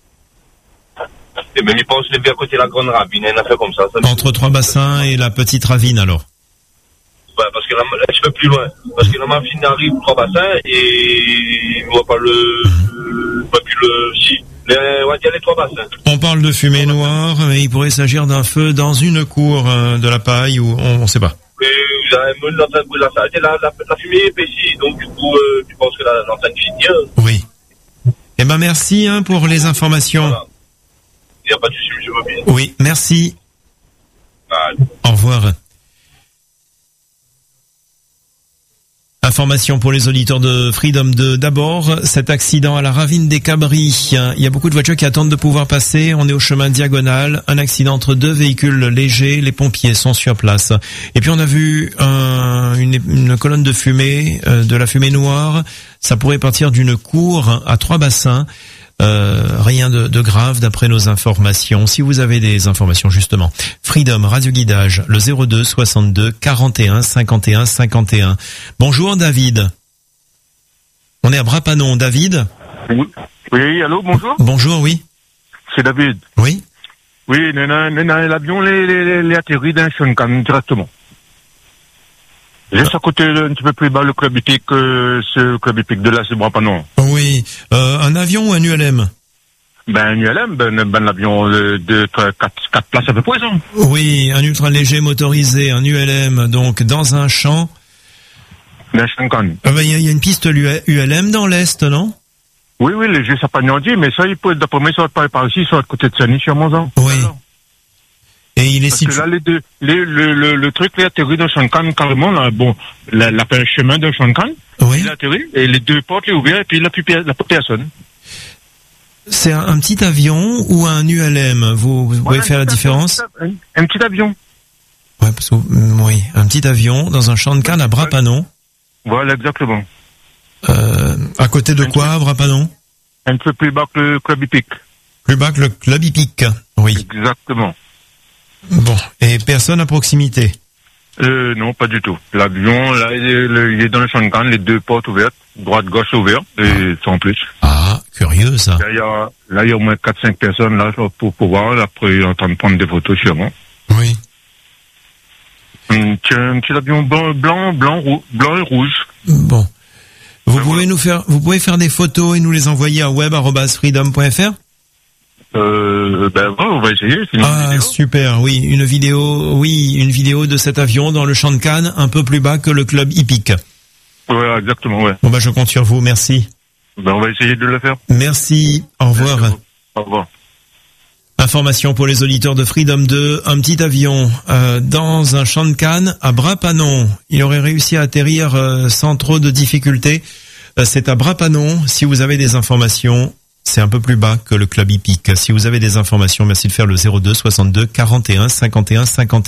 Et même il pense lever à côté de la grande ravine, il a fait comme ça. ça
entre Trois-Bassins et la petite ravine, alors?
Ouais, parce que là, là, je peux plus loin. Parce que là, ma fille arrive Trois-Bassins et on voit pas le, le pas plus le, si, les, on va dire les Trois-Bassins.
On parle de fumée noire, mais il pourrait s'agir d'un feu dans une cour, euh, de la paille, ou on, on sait pas.
Mais vous avez même dans un bout de la salle, la, la, la fumée épaissit, donc du coup, euh, tu penses que la, l'antenne finit.
Oui. Eh ben, merci, hein, pour les informations. Voilà.
Il n'y a pas de souci, M. Bobby.
Oui, merci.
Allez.
Au revoir. Information pour les auditeurs de Freedom deux. D'abord, cet accident à la ravine des Cabris. Il y a beaucoup de voitures qui attendent de pouvoir passer. On est au chemin diagonal. Un accident entre deux véhicules légers. Les pompiers sont sur place. Et puis on a vu un, une, une colonne de fumée, euh, de la fumée noire. Ça pourrait partir d'une cour à Trois-Bassins. Euh, rien de, de grave d'après nos informations. Si vous avez des informations justement, Freedom Radio Guidage, le zéro deux soixante-deux quarante et un cinquante et un cinquante et un. Bonjour David. On est à Brapanon. David?
Oui, oui, allô, bonjour.
Bonjour, oui.
C'est David.
Oui.
Oui, l'avion les, les, les atterrit d'un Shunkan directement. Juste à côté, un petit peu plus bas, le club hippique, euh, ce club hippique de là, c'est Brapanon.
Oui. Euh, un avion ou un U L M?
Ben, un U L M, ben, ben l'avion de, de quatre, quatre places à peu près, ça.
Oui, un ultra léger motorisé, un U L M, donc dans un champ.
D'un Shunkan.
Il euh, ben, y, y a une piste U L M dans l'Est, non?
Oui, oui, léger, ça pas dit, mais ça, il peut, d'après moi, ça va pas par ici, ça va de côté de Sani, sur Monzan.
Oui. Alors. Et il est
Parce
situé.
que là, les deux, les, le, le, le truc, il atterrit dans Shunkan, carrément, là, bon, la, la, le chemin de Shunkan.
Oui.
Il atterrit, et les deux portes, les ouvertes, et puis il n'a plus, la personne.
C'est un, un petit avion ou un U L M? Vous, vous pouvez
ouais,
faire la différence?
Un, un petit avion.
Ouais, parce que, oui, un petit avion dans un champ de canne à Brapanon.
Voilà, exactement.
Euh, à côté de un quoi, à Brapanon?
Un peu plus bas que le club hippique.
Plus bas que le club hippique, oui.
Exactement.
Bon, et personne à proximité?
Euh, non, pas du tout. L'avion, là, il est, il est dans le champ de Cannes, les deux portes ouvertes, droite-gauche ouvertes, et sans plus.
Ah, curieux, ça.
Là, il y a, là, il y a au moins quatre cinq personnes, là, pour pouvoir, après, en train de prendre des photos sûrement.
Oui.
Un petit, un petit avion blanc, blanc, blanc, rou- blanc et rouge.
Bon. Vous pouvez nous faire, vous pouvez faire des photos et nous les envoyer à web arobase freedom point f r?
Euh, ben, ouais, on va essayer.
Ah, super, oui, une vidéo, oui, une vidéo de cet avion dans le champ de Cannes, un peu plus bas que le club hippique.
Ouais, exactement, ouais.
Bon, bah, je compte sur vous, merci.
Ben, on va essayer de le faire.
Merci, au revoir.
Merci au revoir.
Information pour les auditeurs de Freedom deux, un petit avion euh, dans un champ de Cannes à Bras-Panon. Il aurait réussi à atterrir euh, sans trop de difficultés. Euh, c'est à Bras-Panon. Si vous avez des informations, c'est un peu plus bas que le club hippique. Si vous avez des informations, merci de faire le zéro deux soixante-deux quarante et un cinquante et un cinquante et un.